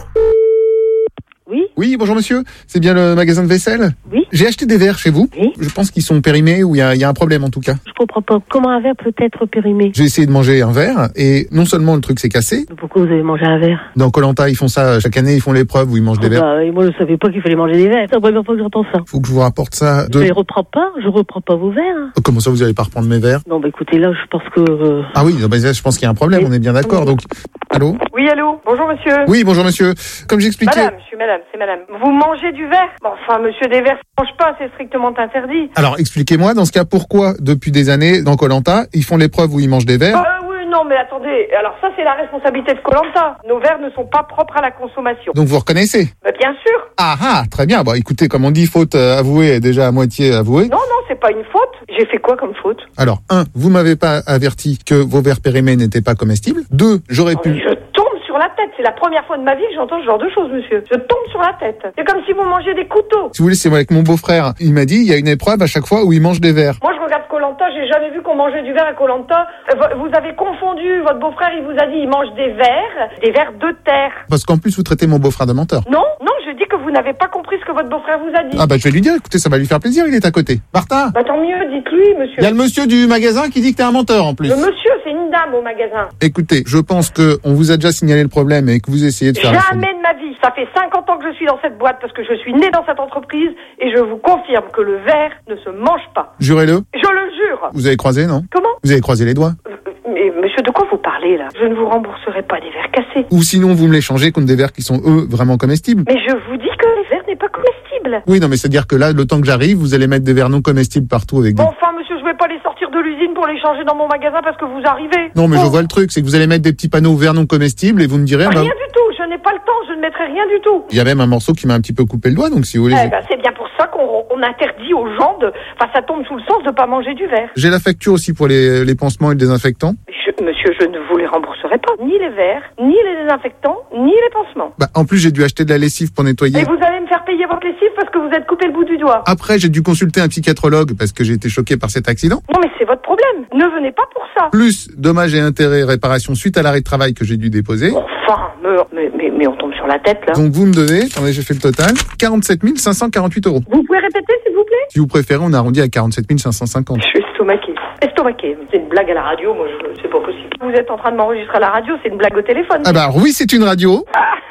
Oui, bonjour monsieur. C'est bien le magasin de vaisselle? Oui. J'ai acheté des verres chez vous. Oui. Je pense qu'ils sont périmés ou il y a un problème en tout cas. Je comprends pas. Comment un verre peut être périmé? J'ai essayé de manger un verre et non seulement le truc s'est cassé. Pourquoi vous avez mangé un verre? Dans Koh-Lanta, ils font ça chaque année, ils font l'épreuve où ils mangent des verres. Et moi, je savais pas qu'il fallait manger des verres. C'est la première fois que j'entends ça. Faut que je vous rapporte ça. Je les reprends pas. Je reprends pas vos verres. Comment ça, vous allez pas reprendre mes verres? Non, écoutez, là, je pense que... Ah oui, je pense qu'il y a un problème, on est bien d'accord. Donc, allô? Oui, allô? Bonjour, monsieur. Oui, bonjour monsieur. Comme j'expliquais... Madame, je suis madame, c'est madame. Vous mangez du verre? Enfin, monsieur, des verres, ça mange pas, c'est strictement interdit. Alors, expliquez-moi, dans ce cas, pourquoi, depuis des années, dans Koh-Lanta, ils font l'épreuve où ils mangent des verres? Oui, non, mais attendez. Alors ça, c'est la responsabilité de Koh-Lanta. Nos verres ne sont pas propres à la consommation. Donc, vous reconnaissez? Bien sûr. Ah, très bien. Bon, écoutez, comme on dit, faute avouée est déjà à moitié avouée. Non, c'est pas une faute. J'ai fait quoi comme faute? Alors, 1, vous m'avez pas averti que vos verres périmés n'étaient pas comestibles. 2, j'aurais pu... Je tombe sur la tête. C'est la première fois de ma vie que j'entends ce genre de choses, monsieur. Je tombe sur la tête. C'est comme si vous mangez des couteaux. Si vous voulez, c'est moi avec mon beau-frère. Il m'a dit, il y a une épreuve à chaque fois où il mange des verres. Moi, je regarde Koh-Lanta. J'ai jamais vu qu'on mangeait du verre à Koh-Lanta. Vous avez confondu. Votre beau-frère, il vous a dit, il mange des verres de terre. Parce qu'en plus, vous traitez mon beau-frère de menteur. Non, je dis que vous n'avez pas compris ce que votre beau-frère vous a dit. Je vais lui dire, écoutez, ça va lui faire plaisir, il est à côté. Martin? Tant mieux, dites-lui, monsieur. Il y a le monsieur du magasin qui dit que t'es un menteur, en plus. Le monsieur, c'est une dame au magasin. Écoutez, je pense que on vous a déjà signalé le problème et que vous essayez de faire... Jamais de ma vie. Ça fait 50 ans que je suis dans cette boîte parce que je suis née dans cette entreprise et je vous confirme que le verre ne se mange pas. Jurez-le. Je le jure. Vous avez croisé, non? Comment? Vous avez croisé les doigts? Mais monsieur, de quoi vous parlez, là? Je ne vous rembourserai pas des verres cassés. Ou sinon, vous me les changez contre des verres qui sont, eux, vraiment comestibles. Mais je vous dis que le verre n'est pas comestible. Oui, non, mais c'est-à-dire que là, le temps que j'arrive, vous allez mettre des verres non comestibles partout avec des... Enfin, monsieur, je vais pas les sortir de l'usine pour les changer dans mon magasin parce que vous arrivez. Non, mais je vois le truc, c'est que vous allez mettre des petits panneaux verres non comestibles et vous me direz... Rien du tout, je n'ai pas le temps, je ne mettrai rien du tout. Il y a même un morceau qui m'a un petit peu coupé le doigt, donc si vous voulez... c'est bien pour ça qu'on interdit aux gens de... Enfin, ça tombe sous le sens de pas manger du verre. J'ai la facture aussi pour les pansements et le désinfectant. Monsieur, je ne vous les rembourserai pas. Ni les verres, ni les désinfectants, ni les pansements. En plus, j'ai dû acheter de la lessive pour nettoyer. Et vous allez me faire payer votre lessive parce que vous êtes coupé le bout du doigt. Après, j'ai dû consulter un psychiatrologue parce que j'ai été choqué par cet accident. Non, mais c'est votre problème. Ne venez pas pour ça. Plus dommages et intérêts, réparation suite à l'arrêt de travail que j'ai dû déposer. Enfin, mais on tombe sur la tête, là. Donc vous me devez, attendez, j'ai fait le total, 47 548 €. Vous pouvez répéter, s'il vous plaît? Si vous préférez, on arrondit à 47 550. Je suis estomaquée. C'est une blague à la radio, moi, c'est pas possible. Vous êtes en train de m'enregistrer à la radio, c'est une blague au téléphone. Alors oui, c'est une radio.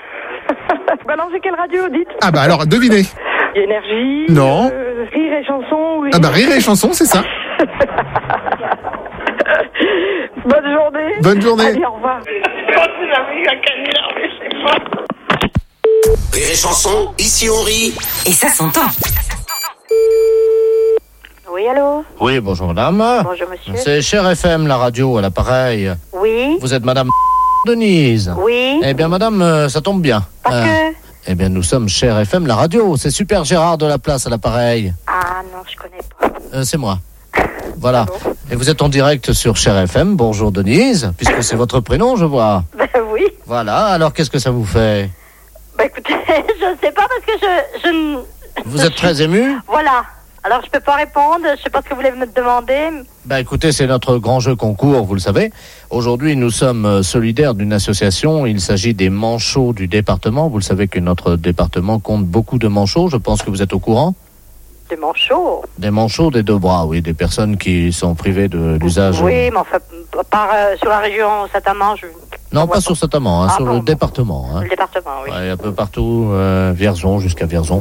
Balancez quelle radio, dites? Alors, devinez. Énergie. Non. Rire et chanson, oui. Rire et chanson, c'est ça. Bonne journée. Bonne journée. Allez, au revoir. Rire et chanson, ici on rit. Et ça s'entend. Oui, allô? Oui, bonjour madame. Bonjour monsieur. C'est Cher FM, la radio, à l'appareil. Oui. Vous êtes madame Denise? Oui. Eh bien madame, ça tombe bien. Parce que... Eh bien nous sommes Cher FM, la radio. C'est Super Gérard de la Place à l'appareil. Ah non, je connais pas. C'est moi. Voilà. Et vous êtes en direct sur Cher FM. Bonjour Denise, puisque c'est votre prénom, je vois. Oui. Voilà, alors qu'est-ce que ça vous fait? Écoutez, je sais pas parce que je Vous êtes très ému? Voilà. Alors je peux pas répondre, je sais pas ce que vous voulez me demander. Écoutez, c'est notre grand jeu concours, vous le savez. Aujourd'hui, nous sommes solidaires d'une association. Il s'agit des manchots du département. Vous le savez que notre département compte beaucoup de manchots. Je pense que vous êtes au courant. Des manchots? Des manchots des deux bras, oui. Des personnes qui sont privées de l'usage. Oui, mais enfin, sur la région Saint-Amand, Non, pas sur Saint-Amand, sur le département. Le département, oui. Ouais, un peu partout, Vierzon jusqu'à Vierzon.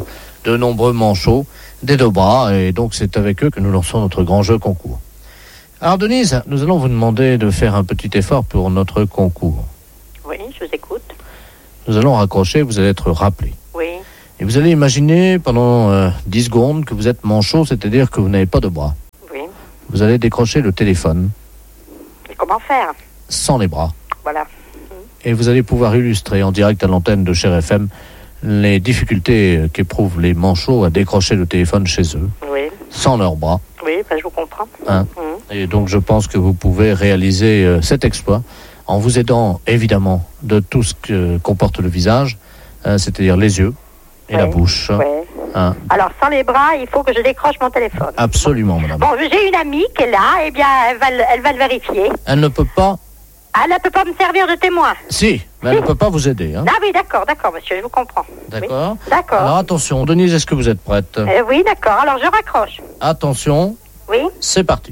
de nombreux manchots des 2 bras, et donc c'est avec eux que nous lançons notre grand jeu concours. Alors Denise, nous allons vous demander de faire un petit effort pour notre concours. Oui, je vous écoute. Nous allons raccrocher, vous allez être rappelé. Oui. Et vous allez imaginer pendant 10 secondes que vous êtes manchot, c'est-à-dire que vous n'avez pas de bras. Oui. Vous allez décrocher le téléphone. Et comment faire? Sans les bras. Voilà. Et vous allez pouvoir illustrer en direct à l'antenne de Cher FM les difficultés qu'éprouvent les manchots à décrocher le téléphone chez eux. Oui. Sans leurs bras. Oui, je vous comprends. Hein. Et donc je pense que vous pouvez réaliser cet exploit en vous aidant évidemment de tout ce que comporte le visage, c'est-à-dire les yeux et la bouche. Hein. Alors, sans les bras, il faut que je décroche mon téléphone. Absolument, madame. Bon, j'ai une amie qui est là, eh bien, elle va le vérifier. Elle ne peut pas... Elle ne peut pas me servir de témoin. Si, mais elle ne peut pas vous aider. Hein. Ah oui, d'accord, monsieur, je vous comprends. D'accord. Oui. D'accord. Alors attention, Denise, est-ce que vous êtes prête? Oui, d'accord, alors je raccroche. Attention. Oui. C'est parti.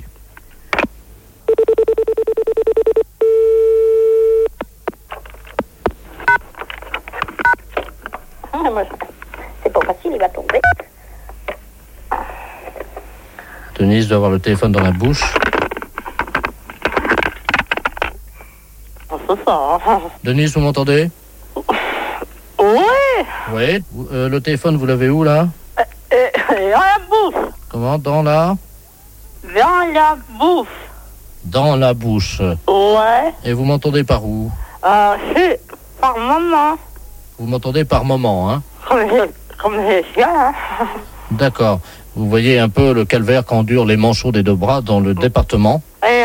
C'est pas facile, il va tomber. Denise doit avoir le téléphone dans la bouche. C'est ça. Denise, vous m'entendez? Oui. Oui. Le téléphone, vous l'avez où, là? Dans la bouche. Comment? Dans la... Dans la bouche. Dans la bouche. Ouais. Et vous m'entendez par où? C'est par moment. Vous m'entendez par moment, hein? Comme les chiens, hein. D'accord. Vous voyez un peu le calvaire qu'endurent les manchots des 2 bras dans le département.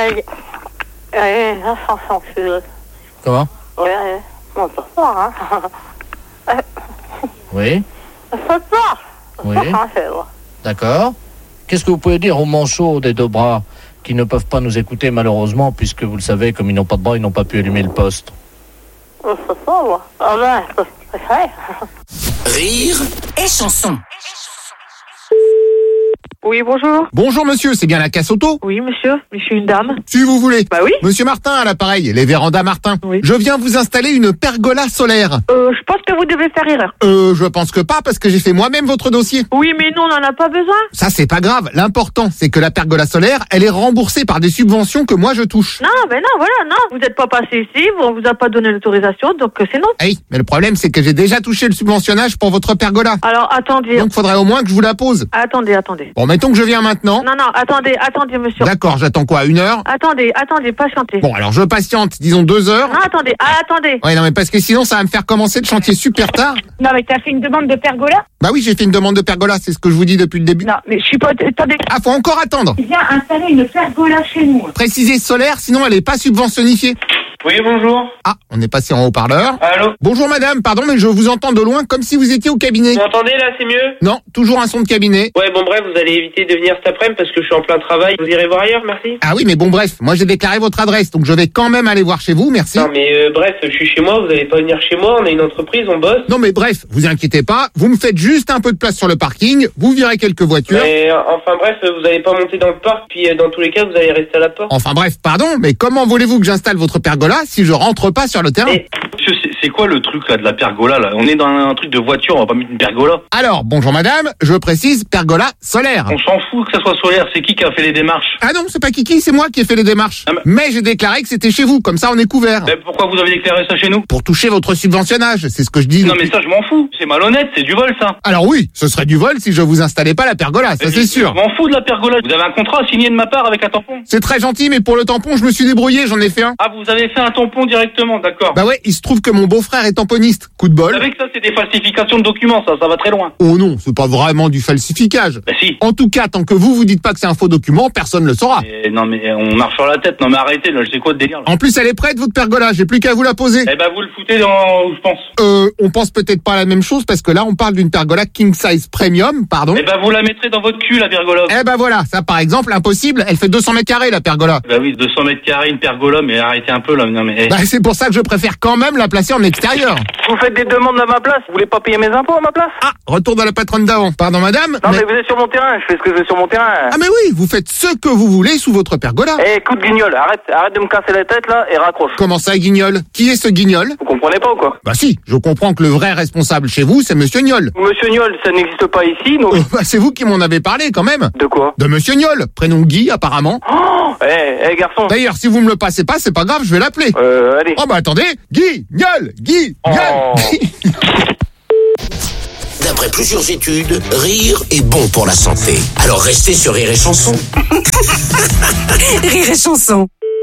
Là, sans feu. Comment? Oui, on peut pas, hein. Oui. Ça part. Oui. D'accord. Qu'est-ce que vous pouvez dire aux manchots des 2 bras qui ne peuvent pas nous écouter malheureusement, puisque vous le savez, comme ils n'ont pas de bras, ils n'ont pas pu allumer le poste? Rire et chanson. Oui, bonjour. Bonjour monsieur, c'est bien la casse auto? Oui, monsieur. Je suis une dame. Si vous voulez. Bah oui. Monsieur Martin à l'appareil, les vérandas Martin. Oui. Je viens vous installer une pergola solaire. Je pense que vous devez faire erreur. Je pense que pas, parce que j'ai fait moi-même votre dossier. Oui, mais nous, on n'en a pas besoin. Ça, c'est pas grave. L'important, c'est que la pergola solaire, elle est remboursée par des subventions que moi je touche. Non, ben non, voilà, non. Vous n'êtes pas passé ici, on vous a pas donné l'autorisation, donc c'est non. Oui, mais le problème, c'est que j'ai déjà touché le subventionnage pour votre pergola. Alors, attendez. Donc, faudrait au moins que je vous la pose. Attendez. Bon, mettons que je viens maintenant. Non, attendez, monsieur. D'accord, j'attends quoi, 1 heure? Attendez, patientez. Bon, alors je patiente, disons 2 heures. Non, attendez. Ouais, non, mais parce que sinon, ça va me faire commencer le chantier super tard. Non, mais t'as fait une demande de pergola? Bah oui, j'ai fait une demande de pergola, c'est ce que je vous dis depuis le début. Non, mais je suis pas... Attendez. Ah, faut encore attendre. Viens installer une pergola chez nous. Précisez solaire, sinon elle est pas subventionnifiée. Oui, bonjour. Ah, on est passé en haut-parleur. Allô? Bonjour madame, pardon, mais je vous entends de loin comme si vous étiez au cabinet. Vous m'entendez là, c'est mieux? Non, toujours un son de cabinet. Ouais, bon bref, vous allez éviter de venir cet après-midi parce que je suis en plein travail. Vous irez voir ailleurs, merci. Ah oui, mais bon bref, moi j'ai déclaré votre adresse, donc je vais quand même aller voir chez vous, merci. Non mais bref, je suis chez moi, vous allez pas venir chez moi, on a une entreprise, on bosse. Non mais bref, vous inquiétez pas, vous me faites juste un peu de place sur le parking, vous virez quelques voitures. Mais enfin bref, vous allez pas monter dans le parc, puis dans tous les cas, vous allez rester à la porte. Enfin bref, pardon, mais comment voulez-vous que j'installe votre pergola si je rentre pas sur le terrain? Monsieur, c'est quoi le truc là de la pergola là? On est dans un truc de voiture, on va pas mettre une pergola. Alors, bonjour madame, je précise pergola solaire. On s'en fout que ça soit solaire, c'est qui a fait les démarches? Ah non, c'est pas Kiki, c'est moi qui ai fait les démarches. Mais j'ai déclaré que c'était chez vous, comme ça on est couvert. Mais pourquoi vous avez déclaré ça chez nous? Pour toucher votre subventionnage, c'est ce que je dis. Non mais ça je m'en fous, c'est malhonnête, c'est du vol ça. Alors oui, ce serait du vol si je vous installais pas la pergola, ça c'est sûr. Je m'en fous de la pergola, vous avez un contrat signé de ma part avec un tampon. C'est très gentil, mais pour le tampon, je me suis débrouillé, j'en ai fait un. Ah, vous avez fait un tampon directement, d'accord. Bah ouais, il se trouve que mon beau-frère est tamponiste, coup de bol. Vous savez que ça c'est des falsifications de documents, ça va très loin. Oh non, c'est pas vraiment du falsificage. Bah si. En tout cas, tant que vous dites pas que c'est un faux document, personne le saura. Non mais on marche sur la tête, non mais arrêtez, là, je sais quoi de délire là. En plus, elle est prête votre pergola, j'ai plus qu'à vous la poser. Eh ben vous le foutez dans où je pense. On pense peut-être pas à la même chose parce que là on parle d'une pergola king size premium, pardon. Eh ben vous la mettrez dans votre cul la pergola. Eh ben voilà, ça par exemple, impossible, elle fait 200 mètres carrés la pergola. Bah oui, 200 mètres carrés, une pergola, mais arrêtez un peu là, non mais... Bah c'est pour ça que je préfère quand même la placer en en extérieur. Vous faites des demandes à ma place. Vous voulez pas payer mes impôts à ma place? Ah, retour à la patronne d'avant. Pardon madame. Non mais vous êtes sur mon terrain. Je fais ce que je veux sur mon terrain. Ah mais oui, vous faites ce que vous voulez sous votre pergola. Eh, écoute Guignol, arrête de me casser la tête là et raccroche. Comment ça, Guignol? Qui est ce Guignol? Vous comprenez pas ou quoi? Bah si, je comprends que le vrai responsable chez vous, c'est Monsieur Niol. Monsieur Niol, ça n'existe pas ici, donc... Bah c'est vous qui m'en avez parlé quand même. De quoi? De Monsieur Niol, prénom Guy apparemment. Oh, garçon. D'ailleurs, si vous me le passez pas, c'est pas grave, je vais l'appeler. Allez. Oh bah attendez, Guy, Niol, Guy, Niol. D'après plusieurs études, rire est bon pour la santé. Alors restez sur Rire et Chanson. Rire et Chanson.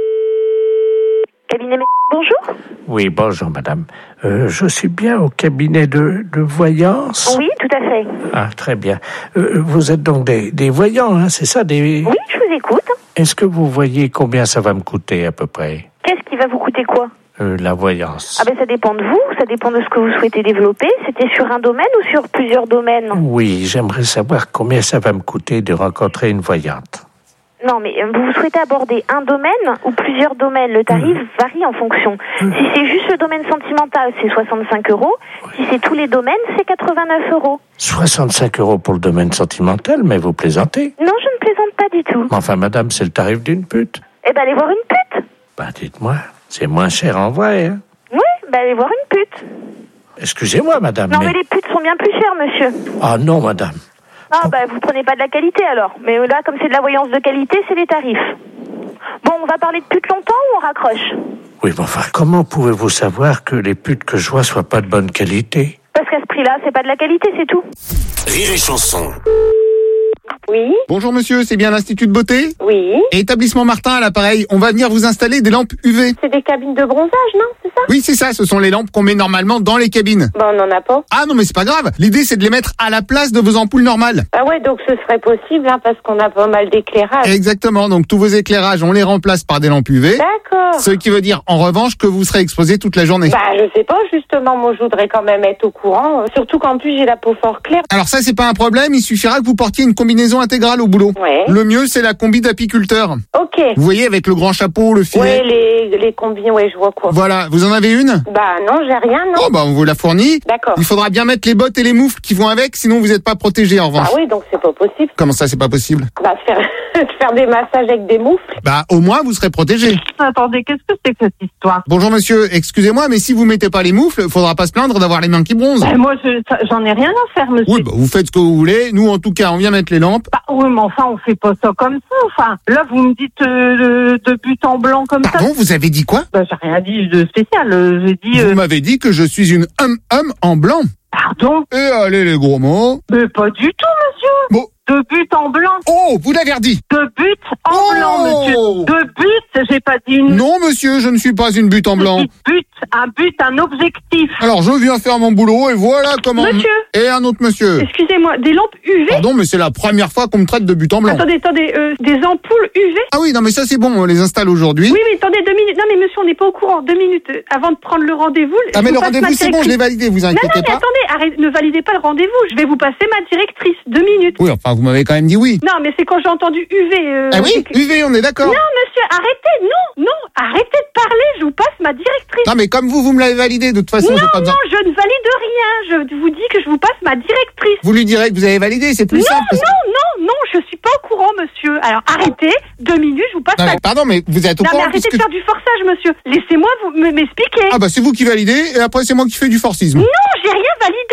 Cabinet, bonjour. Oui, bonjour madame. Je suis bien au cabinet de voyance? Oui, tout à fait. Ah, très bien. Vous êtes donc des voyants, hein, c'est ça des... Oui, je vous écoute. Est-ce que vous voyez combien ça va me coûter à peu près? Qu'est-ce qui va vous coûter quoi? La voyance. Ah ben ça dépend de vous, ça dépend de ce que vous souhaitez développer. C'était sur un domaine ou sur plusieurs domaines? Oui, j'aimerais savoir combien ça va me coûter de rencontrer une voyante. Non, mais vous souhaitez aborder un domaine ou plusieurs domaines? Le tarif varie en fonction. Si c'est juste le domaine sentimental, c'est 65 €. Si c'est tous les domaines, c'est 89 €. 65 € pour le domaine sentimental, mais vous plaisantez? Non, je ne plaisante pas du tout. Enfin, madame, c'est le tarif d'une pute. Eh ben, allez voir une pute. Ben, dites-moi, c'est moins cher en vrai, hein? Oui, ben, allez voir une pute. Excusez-moi, madame, Non, mais les putes sont bien plus chères, monsieur. Ah non, madame. Ah, bah, vous prenez pas de la qualité, alors. Mais là, comme c'est de la voyance de qualité, c'est les tarifs. Bon, on va parler de putes longtemps ou on raccroche? Oui, mais enfin, comment pouvez-vous savoir que les putes que je vois soient pas de bonne qualité? Parce qu'à ce prix-là, c'est pas de la qualité, c'est tout. Rire et Chanson. Oui. Bonjour monsieur, c'est bien l'Institut de beauté? Oui. Établissement Martin à l'appareil, on va venir vous installer des lampes UV. C'est des cabines de bronzage, non? C'est ça? Oui, c'est ça, ce sont les lampes qu'on met normalement dans les cabines. Bah, on en a pas. Ah non, mais c'est pas grave. L'idée, c'est de les mettre à la place de vos ampoules normales. Ah ouais, donc ce serait possible, hein, parce qu'on a pas mal d'éclairage. Exactement, donc tous vos éclairages, on les remplace par des lampes UV. D'accord. Ce qui veut dire, en revanche, que vous serez exposé toute la journée. Bah, je sais pas, justement, moi, je voudrais quand même être au courant. Surtout qu'en plus, j'ai la peau fort claire. Alors ça, c'est pas un problème, il suffira que vous portiez une combinaison intégrale au boulot. Ouais. Le mieux, c'est la combi d'apiculteur. Ok. Vous voyez, avec le grand chapeau, le filet. Ouais, les combis, ouais, je vois quoi. Voilà, vous en avez une? Bah non, j'ai rien, non. Oh bah on vous la fournit. D'accord. Il faudra bien mettre les bottes et les moufles qui vont avec, sinon vous n'êtes pas protégé en revanche. Ah oui, donc c'est pas possible. Comment ça, c'est pas possible? Bah faire des massages avec des moufles. Bah au moins vous serez protégé. Attendez, qu'est-ce que c'est que cette histoire? Bonjour monsieur, excusez-moi, mais si vous mettez pas les moufles, faudra pas se plaindre d'avoir les mains qui bronzent. Bah, moi, j'en ai rien à faire, monsieur. Oui, bah vous faites ce que vous voulez. Nous, en tout cas, on vient mettre les lampes. Bah, oui, mais enfin, on fait pas ça comme ça. Enfin, là, vous me dites de but en blanc comme ça. Pardon, vous avez dit quoi? Bah, j'ai rien dit de spécial. J'ai dit. Vous m'avez dit que je suis une homme en blanc. Pardon? Et allez les gros mots. Mais pas du tout, monsieur. Bon. De but en blanc. Oh, vous l'avez redit. De but en blanc, monsieur. De but, j'ai pas dit une... Non, monsieur, je ne suis pas une butte en blanc. Un objectif. Alors, je viens faire mon boulot et voilà comment... Monsieur. Et un autre monsieur. Excusez-moi, des lampes UV? Pardon, mais c'est la première fois qu'on me traite de but en blanc. Attendez, des ampoules UV? Ah oui, non, mais ça c'est bon, on les installe aujourd'hui. Oui, mais attendez 2 minutes. Non, mais monsieur, on n'est pas au courant. 2 minutes avant de prendre le rendez-vous. Ah, mais le rendez-vous, c'est bon, je l'ai validé, vous inquiétez pas. Non, mais attendez, ne validez pas le rendez-vous. Je vais vous passer ma directrice. 2 minutes. Oui, enfin, vous m'avez quand même dit oui. Non, mais c'est quand j'ai entendu UV. Ah oui, UV, on est d'accord. Non, monsieur, arrêtez, non, arrêtez de parler, je vous passe ma directrice. Non, mais comme vous me l'avez validé, de toute façon, non, j'ai pas besoin. Non, je ne valide rien, je vous dis que je vous passe ma directrice. Vous lui direz que vous avez validé, c'est plus simple. Non, je suis pas au courant, monsieur. Alors, arrêtez, 2 minutes, je vous passe ma... Pardon, mais vous êtes au courant. Non, mais arrêtez de faire du forçage, monsieur. Laissez-moi m'expliquer. Ah bah, c'est vous qui validez, et après, c'est moi qui fais du forcisme. Non, j'ai rien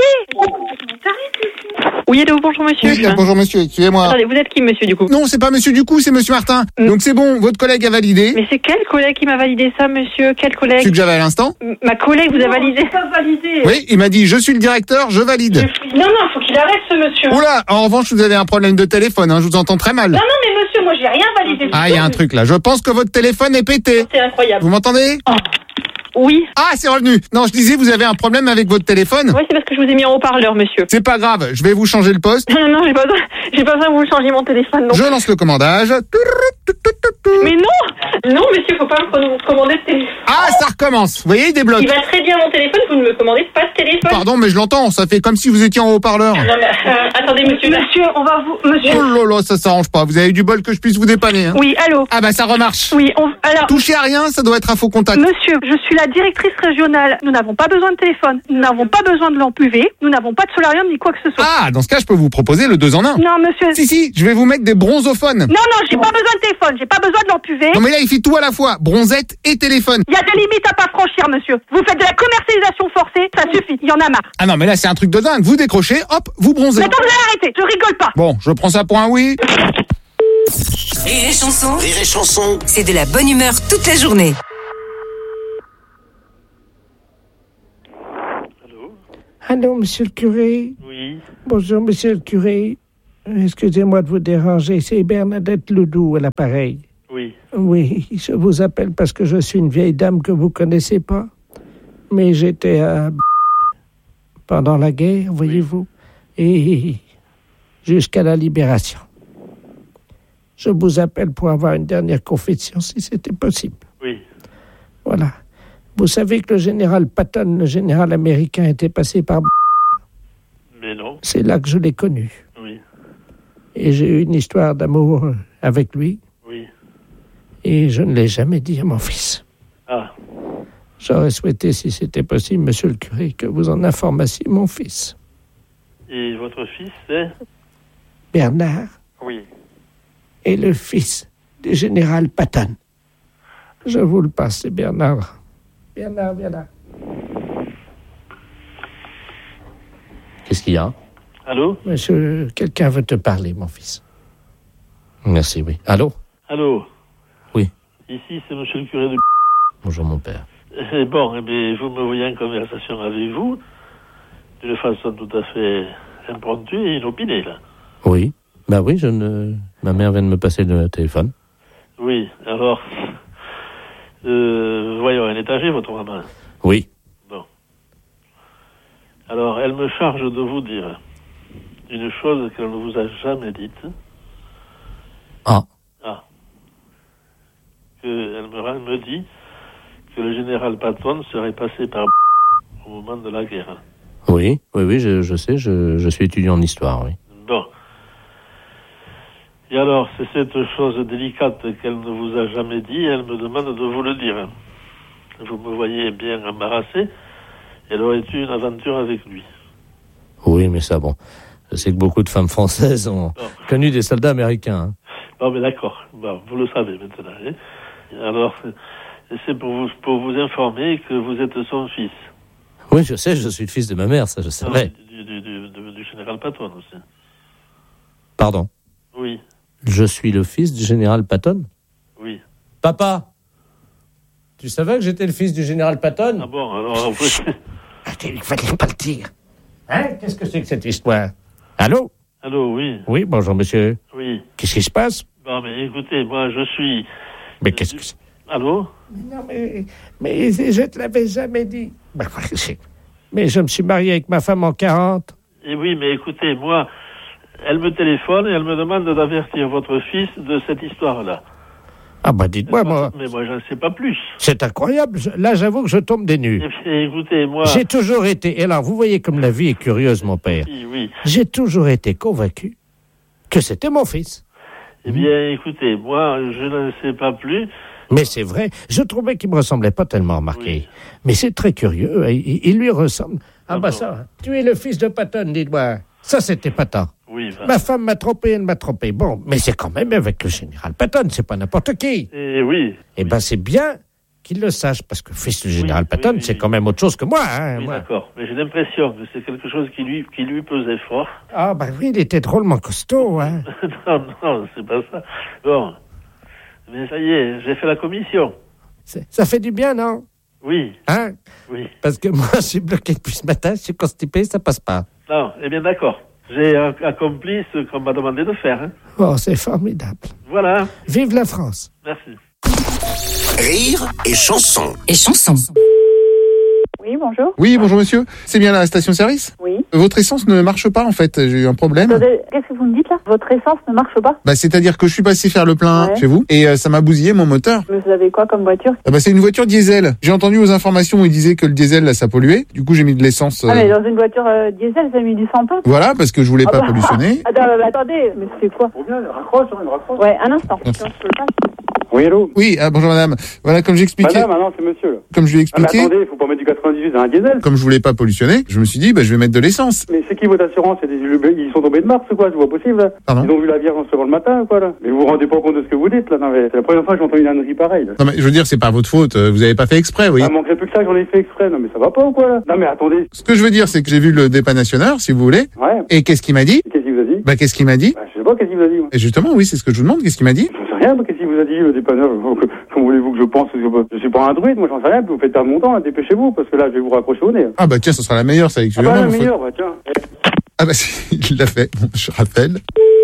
validé. Oui, allô, bonjour, monsieur. Oui, bonjour, monsieur, excusez-moi. Attendez, vous êtes qui, monsieur, du coup? Non, c'est pas monsieur du coup, c'est monsieur Martin. Donc c'est bon, votre collègue a validé. Mais c'est quel collègue qui m'a validé ça, monsieur? Quel collègue? Celui que j'avais à l'instant. Ma collègue vous a validé? Pas validé. Oui, il m'a dit, je suis le directeur, je valide. Non, faut qu'il arrête, ce monsieur. Oula, en revanche, vous avez un problème de téléphone, hein, je vous entends très mal. Non, mais monsieur, moi, j'ai rien validé. Ah, il y a un truc là, je pense que votre téléphone est pété. C'est incroyable. Vous m'entendez? Oui. Ah, c'est revenu. Non, je disais, vous avez un problème avec votre téléphone? Oui, c'est parce que je vous ai mis en haut-parleur, monsieur. C'est pas grave, je vais vous changer le poste. Non, j'ai pas besoin que vous changiez mon téléphone. Non. Je lance le commandage. Mais non, Non, monsieur, faut pas me commander de téléphone. Ah, ça recommence. Vous voyez, il débloque. Il va très bien mon téléphone, vous ne me commandez pas de téléphone. Pardon, mais je l'entends. Ça fait comme si vous étiez en haut-parleur. Non, mais attendez, monsieur. Monsieur, on va vous... Monsieur. Oh là là, ça s'arrange pas. Vous avez du bol que je puisse vous dépanner. Hein. Oui, allô. Ah bah ça remarche. Oui, alors... Touchez à rien, ça doit être à faux contact. Monsieur, je suis la directrice régionale. Nous n'avons pas besoin de téléphone. Nous n'avons pas besoin de lampe UV. Nous n'avons pas de solarium ni quoi que ce soit. Ah, dans ce cas, je peux vous proposer le 2 en 1. Non, monsieur. Si, je vais vous mettre des bronzophones. Non, j'ai pas besoin de téléphone. J'ai pas besoin de lampe UV. Non mais là, il fait tout à la fois. Bronzette et téléphone. Il y a des limites à pas franchir, monsieur. Vous faites de la commercialisation forcée, ça suffit. Il y en a marre. Ah non, mais là, c'est un truc de dingue. Vous décrochez, hop, vous bronzez. Mais attends, vous allez arrêter. Je rigole pas. Bon, je prends ça pour un oui. Rire et chanson. Rire et chanson. C'est de la bonne humeur toute la journée. Allô, monsieur le curé? Oui. Bonjour, monsieur le curé. Excusez-moi de vous déranger, c'est Bernadette Ledoux à l'appareil. Oui. Oui, je vous appelle parce que je suis une vieille dame que vous connaissez pas. Mais j'étais à... pendant la guerre, voyez-vous, et jusqu'à la libération. Je vous appelle pour avoir une dernière confession, si c'était possible. Oui. Voilà. Vous savez que le général Patton, le général américain, était passé par... Mais non. C'est là que je l'ai connu. Oui. Et j'ai eu une histoire d'amour avec lui. Oui. Et je ne l'ai jamais dit à mon fils. Ah. J'aurais souhaité, si c'était possible, monsieur le curé, que vous en informassiez mon fils. Et votre fils, c'est? Bernard. Oui. Et le fils du général Patton. Je vous le passe, c'est Bernard. Bernard, viens là. Qu'est-ce qu'il y a? Allô? Monsieur, quelqu'un veut te parler, mon fils. Merci, oui. Allô? Allô? Oui. Ici, c'est monsieur le curé de... Bonjour, mon père. Bon, mais vous me voyez en conversation avec vous, d'une façon tout à fait impromptue et inopinée, là. Oui. Bah oui, ma mère vient de me passer le téléphone. Oui, alors... voyons, elle est âgée, votre maman? Oui. Bon. Alors, elle me charge de vous dire une chose qu'elle ne vous a jamais dite. Ah. Ah. Elle me dit que le général Patton serait passé par au moment de la guerre. Oui, je sais, je suis étudiant en histoire, oui. Bon. Et alors, c'est cette chose délicate qu'elle ne vous a jamais dit, elle me demande de vous le dire. Vous me voyez bien embarrassé, elle aurait eu une aventure avec lui. Oui, mais ça, bon. Je sais que beaucoup de femmes françaises ont connu des soldats américains. Hein. Bon, mais d'accord. Bon, vous le savez maintenant. Hein. Alors, c'est pour vous informer que vous êtes son fils. Oui, je sais, je suis le fils de ma mère, ça je savais. Du général Patton aussi. Pardon? Oui. Je suis le fils du général Patton? Oui. Papa, tu savais que j'étais le fils du général Patton? Ah bon, alors... Il fallait pas le dire. Hein? Qu'est-ce que c'est que cette histoire? Allô? Allô, oui. Oui, bonjour, monsieur. Oui. Qu'est-ce qui se passe? Bon, mais écoutez, moi, je suis... Mais qu'est-ce que c'est? Allô? Non, mais je te l'avais jamais dit. Mais je me suis marié avec ma femme en 40. Et oui, mais écoutez, moi... Elle me téléphone et elle me demande d'avertir votre fils de cette histoire-là. Ah bah dites-moi, moi... Mais moi, j'en sais pas plus. C'est incroyable. Là, j'avoue que je tombe des nues. Et écoutez, moi... J'ai toujours été... Et alors, vous voyez comme la vie est curieuse, mon père. Oui. J'ai toujours été convaincu que c'était mon fils. Eh bien, écoutez, moi, je ne sais pas plus... Mais c'est vrai, je trouvais qu'il me ressemblait pas tellement, remarqué. Oui. Mais c'est très curieux, il lui ressemble. Ah bah ça, tu es le fils de Patton, dites-moi. Ça, c'était Patton. Oui, ma femme m'a trompé, elle m'a trompé. Bon, mais c'est quand même avec le général Patton, c'est pas n'importe qui. Oui. Eh ben, c'est bien qu'il le sache, parce que fils du général Patton, c'est quand même autre chose que moi. Hein, oui, moi. D'accord, mais j'ai l'impression que c'est quelque chose qui lui pesait fort. Ah bah oui, il était drôlement costaud, hein. non, c'est pas ça. Bon, mais ça y est, j'ai fait la commission. Ça fait du bien, non? Oui. Hein? Oui. Parce que moi, je suis bloqué depuis ce matin, je suis constipé, ça passe pas. Non, eh bien d'accord. J'ai accompli ce qu'on m'a demandé de faire. Hein. Oh, c'est formidable. Voilà. Vive la France. Merci. Rire et chanson. Et chanson. Oui, bonjour. Oui, bonjour monsieur. C'est bien la station-service ? Oui. Votre essence ne marche pas en fait, j'ai eu un problème. Attendez, qu'est-ce que vous me dites là? Votre essence ne marche pas? Bah c'est-à-dire que je suis passé faire le plein chez vous et ça m'a bousillé mon moteur. Mais vous avez quoi comme voiture? Ah bah c'est une voiture diesel. J'ai entendu aux informations où ils disaient que le diesel là ça polluait. Du coup j'ai mis de l'essence. Ah mais dans une voiture diesel, vous avez mis du sans-pain? Voilà, parce que je voulais pas pollutionner. Attendez, mais c'est quoi? Raccroche. Ouais, un instant. Oui, allô? Oui, bonjour madame. Voilà, comme j'expliquais. Madame, non, c'est monsieur, là. Comme je lui ai expliqué. Ah, mais attendez, faut pas mettre du 98 dans un diesel. Comme je voulais pas pollutionner, je me suis dit, je vais mettre de l'essence. Mais c'est qui votre assurance? Ils sont tombés de Mars ou quoi? C'est pas possible, là. Pardon? Ils ont vu la Vierge en se levant le matin ou quoi, là? Mais vous vous rendez pas compte de ce que vous dites, là? Non, mais c'est la première fois que j'entends une ânerie pareille, là. Non, mais je veux dire, c'est pas votre faute. Vous avez pas fait exprès, oui. Ah, manquerait plus que ça, j'en ai fait exprès. Non, mais ça va pas ou quoi, là? Non, mais attendez. Ce que je veux dire, c'est que j'ai vu le dépannationneur, si vous voulez. Ouais. Et qu'est-ce qu'il m'a dit? Qu'est-ce qu'il vous a dit? Qu'est-ce qu'il m'a dit? Je sais pas, qu'est-ce qu'il vous a dit? Et justement, oui, c'est ce que je vous demande. Qu'est-ce qu'il m'a dit? Je sais rien, qu'est-ce qu'il vous a dit, le dépanneur? Comment voulez-vous que je pense? Je suis pas un druide, moi, j'en sais rien. Vous faites perdre mon temps, dépêchez-vous, parce que là, je vais vous raccrocher au nez. Ah, tiens, ce sera la meilleure, ça, avec la meilleure, tiens. Ah, il l'a fait. Bon, je rappelle.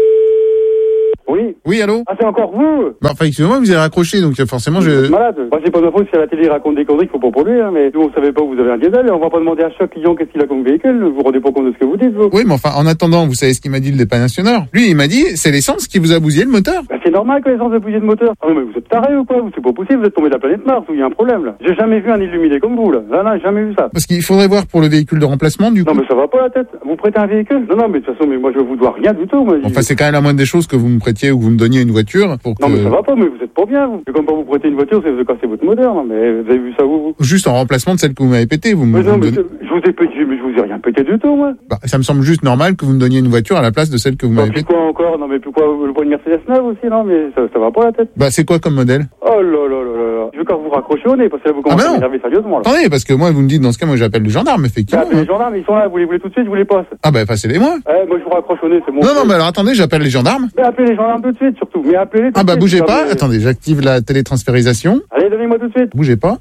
Oui. Oui, allô? Ah, c'est encore vous? Excusez-moi, vous avez raccroché, donc forcément, Vous êtes malade. Moi, c'est pas ma faute si à la télé il raconte des conneries qu'il faut pas polluer, hein, mais nous, on savait pas que vous avez un diesel, et on va pas demander à chaque client qu'est-ce qu'il a comme véhicule. Vous vous rendez pas compte de ce que vous dites, vous? Oui, mais enfin, en attendant, vous savez ce qu'il m'a dit le dépannationneur? Lui, il m'a dit, c'est l'essence qui vous a bousillé le moteur. C'est normal que l'essence ait bousillé le moteur. Ah, mais vous êtes taré ou quoi? C'est pas possible, vous êtes tombé de la planète Mars, ou il y a un problème, là. J'ai jamais vu un illuminé comme vous, là. Là, j'ai jamais vu ça. Parce qu'il faudrait voir pour le véhicule de remplacement, du coup. Non, mais ça va pas la tête. Vous prêtez un véhicule? Non, mais de toute façon, moi, je vous dois rien du tout, moi. Enfin, c'est quand même la moindre des choses que vous me prêtiez ou que vous me donniez une voiture pour que... Non, mais ça va pas, mais vous êtes pas bien, vous. C'est comme pas vous prêter une voiture, c'est vous casser votre moteur, non, mais vous avez vu ça, vous? Juste en remplacement de celle que vous m'avez pétée, vous me... Mais non, mais je vous ai pété, mais je vous ai rien pété du tout, moi. Ça me semble juste normal que vous me donniez une voiture à la place de celle que vous m'avez pétée. Pourquoi encore? Non, mais pourquoi vous voulez une Mercedes neuve aussi, non, mais ça va pas la tête. C'est quoi comme modèle? Oh là là là là. Je veux quand vous raccrochez au nez, parce que là, vous commencez à m'énerver sérieusement, là. Attendez, parce que moi, vous me dites, dans ce cas, moi, j'appelle les gendarmes, effectivement. Les gendarmes, ils sont là, vous les voulez tout de suite, je vous les passe. Passez-les-moi. Moi, je vous raccroche au nez, c'est bon. Non, mais alors, attendez, j'appelle les gendarmes. Mais appelez les gendarmes tout de suite, surtout. Mais appelez-les tout de suite. Bougez pas. Attendez, j'active la télétransférisation. Allez, donnez-moi tout de suite. Bougez pas.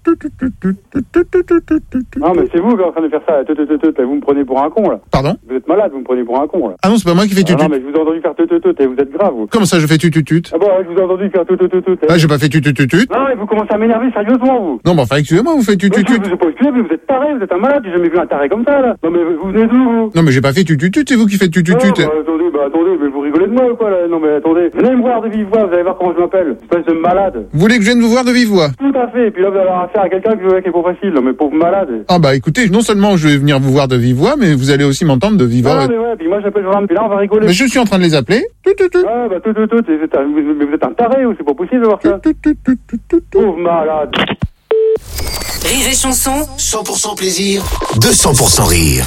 Non, mais c'est vous qui êtes en train de faire ça. Vous me prenez pour un con, là. Pardon? Vous êtes malade, vous me prenez pour un con, là. Ah non, c'est pas moi qui fais tutut. Non, mais je vous ai entendu faire et vous êtes grave, vous. Comment ça, je fais tutut? Ah bon, je vous ai entendu faire j'ai pas fait tutut. Non, mais vous commencez à m'énerver sérieusement, vous. Non, excusez-moi, vous faites tutut. Je vous ai pas excusé, mais vous êtes taré, vous êtes un malade, j'ai jamais vu un taré comme ça, là. Non, mais vous venez d'où, vous? Non, mais j'ai pas fait tutut, c'est vous qui faites tutut. Attendez, mais vous rigolez de moi ou quoi, là? Non, mais attendez. Venez me voir de vive voix, vous allez voir comment je m'appelle. Espèce de malade. Vous voulez que je vienne vous voir de vive voix? Tout à fait, et puis là, vous allez avoir affaire à quelqu'un qui est pas facile, non, mais pauvre malade. Écoutez, non seulement je vais venir vous voir de vive voix, mais vous allez aussi m'entendre de vive voix. Non, mais ouais, puis moi j'appelle gendarme, puis là on va rigoler. Mais je suis en train de les appeler. Mais vous êtes un taré ou c'est pas possible de voir ça? Pauvre malade. Rire et chanson. 100% plaisir, 200% rire.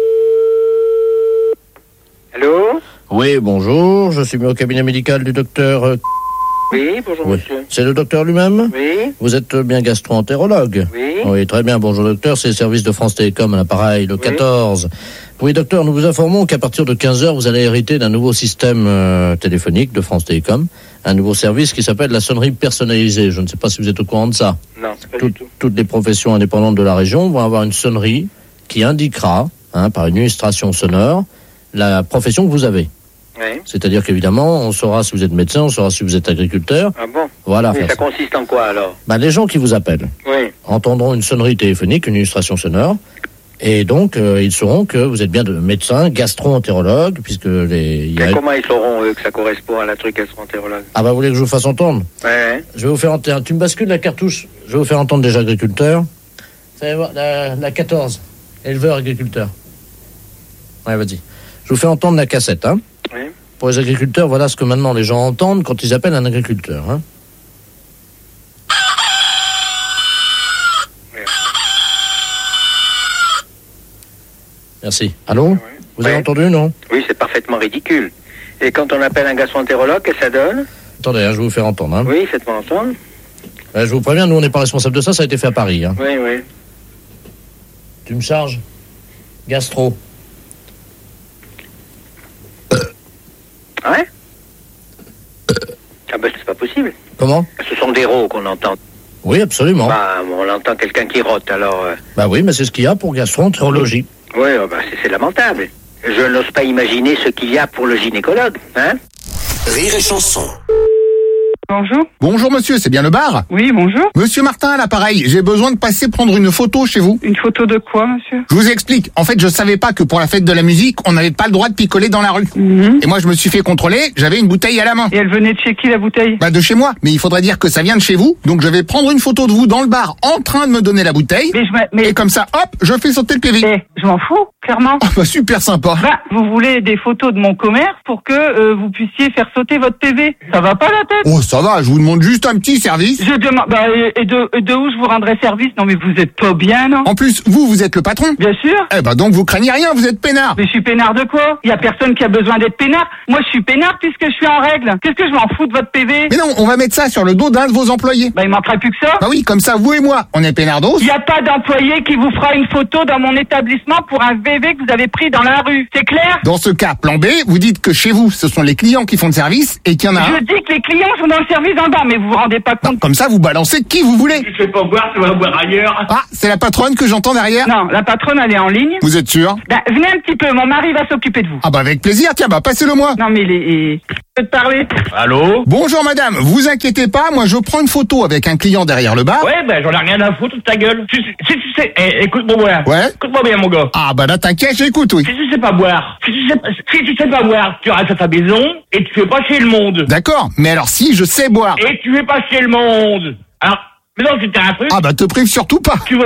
Allô? Oui, bonjour, je suis mis au cabinet médical du docteur... Oui, bonjour monsieur. C'est le docteur lui-même? Oui. Vous êtes bien gastro-entérologue? Oui. Oui, très bien, bonjour docteur, c'est le service de France Télécom à l'appareil, le 14. Oui, docteur, nous vous informons qu'à partir de 15h, vous allez hériter d'un nouveau système téléphonique de France Télécom, un nouveau service qui s'appelle la sonnerie personnalisée. Je ne sais pas si vous êtes au courant de ça. Non, pas du tout. Toutes les professions indépendantes de la région vont avoir une sonnerie qui indiquera, par une illustration sonore, la profession que vous avez. Oui. C'est-à-dire qu'évidemment, on saura si vous êtes médecin, on saura si vous êtes agriculteur. Ah bon? Voilà. Mais ça consiste en quoi alors? Les gens qui vous appellent entendront une sonnerie téléphonique, une illustration sonore, et donc ils sauront que vous êtes bien de médecin, gastro-entérologue, puisque comment ils sauront eux que ça correspond à la truc gastro-entérologue? Vous voulez que je vous fasse entendre? Ouais. Je vais vous faire entendre. Tu me bascules la cartouche. Je vais vous faire entendre déjà agriculteur. Vous allez voir la 14, éleveur agriculteur. Ouais, vas-y. Je vous fais entendre la cassette, hein. Oui. Pour les agriculteurs, voilà ce que maintenant les gens entendent quand ils appellent un agriculteur. Hein. Oui. Merci. Allô? Vous avez entendu, non? Oui, c'est parfaitement ridicule. Et quand on appelle un gastro-entérologue, qu'est-ce que ça donne? Attendez, je vais vous faire entendre. Hein. Oui, faites-moi entendre. Je vous préviens, nous on n'est pas responsable de ça, ça a été fait à Paris. Hein. Oui, oui. Tu me charges? Gastro. Ouais? C'est pas possible. Comment? Ce sont des rots qu'on entend. Oui, absolument. On entend quelqu'un qui rote, alors... oui, mais c'est ce qu'il y a pour gastro-entérologie. Oui, c'est lamentable. Je n'ose pas imaginer ce qu'il y a pour le gynécologue, hein? Rire et chanson. Bonjour. Bonjour monsieur, c'est bien le bar? Oui, bonjour. Monsieur Martin à l'appareil, j'ai besoin de passer prendre une photo chez vous. Une photo de quoi, monsieur? Je vous explique. En fait, je savais pas que pour la fête de la musique, on n'avait pas le droit de picoler dans la rue. Et moi, je me suis fait contrôler, j'avais une bouteille à la main. Et elle venait de chez qui, la bouteille? Bah, de chez moi. Mais il faudrait dire que ça vient de chez vous. Donc, je vais prendre une photo de vous dans le bar en train de me donner la bouteille. Et comme ça, hop, je fais sauter le PV. Je m'en fous, clairement. Oh, bah, super sympa. Bah, vous voulez des photos de mon commerce pour que vous puissiez faire sauter votre PV. Ça va pas la tête? Oh, ça va, je vous demande juste un petit service. Je demande, bah, et de où je vous rendrai service? Non, mais vous êtes pas bien, non? En plus, vous êtes le patron. Bien sûr. Eh ben, donc, vous craignez rien, vous êtes peinard. Mais je suis peinard de quoi? Il y a personne qui a besoin d'être peinard. Moi, je suis peinard puisque je suis en règle. Qu'est-ce que je m'en fous de votre PV? Mais non, on va mettre ça sur le dos d'un de vos employés. Bah, il manquerait plus que ça. Bah oui, comme ça, vous et moi, on est peinardos. Il n'y a pas d'employé qui vous fera une photo dans mon établissement pour un VV que vous avez pris dans la rue. C'est clair? Dans ce cas, plan B, vous dites que chez vous, ce sont les clients qui font le service et qu'il y en a un. Je dis que les clients sont dans le service en bas, mais vous vous rendez pas compte. Comme ça, vous balancez qui vous voulez. Tu sais pas boire, tu vas boire ailleurs. Ah, c'est la patronne que j'entends derrière? Non, la patronne, elle est en ligne. Vous êtes sûr? Bah, venez un petit peu, mon mari va s'occuper de vous. Ah bah avec plaisir, tiens, bah passez-le moi. Non mais je peux te parler. Allô? Bonjour madame, vous inquiétez pas, moi je prends une photo avec un client derrière le bar. Ouais, ben j'en ai rien à foutre de ta gueule. Si tu sais, écoute-moi bien. Ouais. Écoute-moi bien, mon gars. Ah bah là t'inquiète, j'écoute, oui. Si tu sais pas boire, si tu sais pas boire, tu restes à ta maison et tu fais pas chez le monde. D'accord, mais alors si je sais boire. Et tu fais pas chez le monde. Alors, mais non, c'était un truc. Ah bah te prive surtout pas. Tu vas,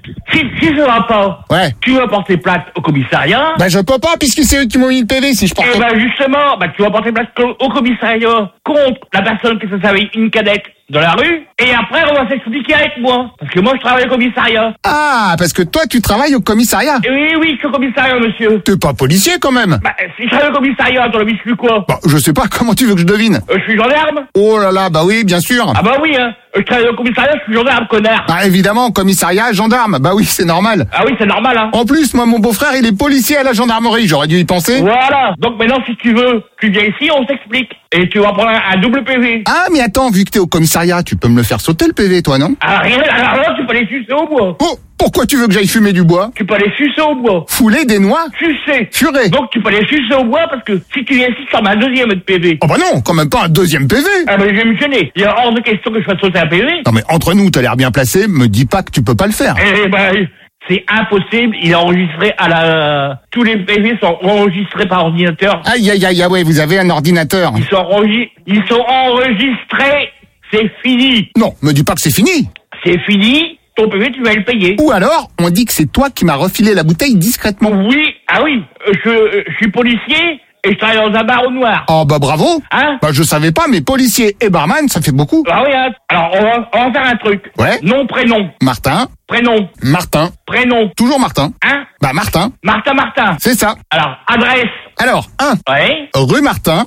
si ça va pas. Ouais. Tu vas porter plainte au commissariat. Bah je peux pas puisque c'est eux qui m'ont mis le PV si je porte. Eh ben justement, bah tu vas porter plainte au commissariat contre la personne qui se savait une cadette dans la rue. Et après on va s'expliquer avec moi. Parce que moi je travaille au commissariat. Ah, parce que toi tu travailles au commissariat. Oui, je suis au commissariat, monsieur. T'es pas policier quand même. Bah si je travaille au commissariat, ton ami, je suis quoi? Bah je sais pas, comment tu veux que je devine? Je suis gendarme. Oh là là, bah oui, bien sûr. Ah bah oui, hein. Je travaille au commissariat, je suis gendarme, connard. Ah évidemment, commissariat, gendarme, bah oui, c'est normal. Ah oui, c'est normal, hein. En plus, moi, mon beau-frère, il est policier à la gendarmerie, j'aurais dû y penser. Voilà, donc maintenant, si tu veux, tu viens ici, on s'explique. Et tu vas prendre un double PV. Ah, mais attends, vu que t'es au commissariat, tu peux me le faire sauter le PV, toi, non? Ah rien, alors là, tu peux aller sucer au bois. Oh, pourquoi tu veux que j'aille fumer du bois? Tu peux aller sucer au bois. Fouler des noix? Sucer. Furer. Donc tu peux aller sucer au bois parce que si tu viens ici, tu as un deuxième de PV. Oh bah non, quand même pas un deuxième PV. Ah bah je vais me gêner. Il y a hors de question que je fasse sauter un PV. Non mais entre nous, t'as l'air bien placé, me dis pas que tu peux pas le faire. Eh ben, c'est impossible, il est enregistré à la... Tous les PV sont enregistrés par ordinateur. Aïe, aïe, aïe, ouais, vous avez un ordinateur. Ils sont enregistrés, c'est fini. Non, me dis pas que c'est fini. C'est fini, ton PV, tu vas le payer. Ou alors, on dit que c'est toi qui m'as refilé la bouteille discrètement. Oui, ah oui, je suis policier et je travaille dans un bar au noir. Oh bah bravo. Hein? Bah je savais pas, mais policier et barman, ça fait beaucoup. Ah oui, hein. Alors on va faire un truc. Ouais. Nom, prénom. Martin. Prénom. Martin. Prénom. Toujours Martin. Hein? Bah Martin. Martin. C'est ça. Alors, adresse. Alors, 1. Ouais. Rue Martin.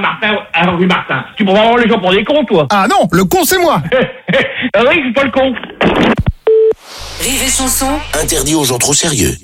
Rue Martin. Tu prends vraiment les gens pour des cons, toi? Ah non, le con c'est moi. Ah oui, je suis pas le con. Rire et chanson. Interdit aux gens trop sérieux.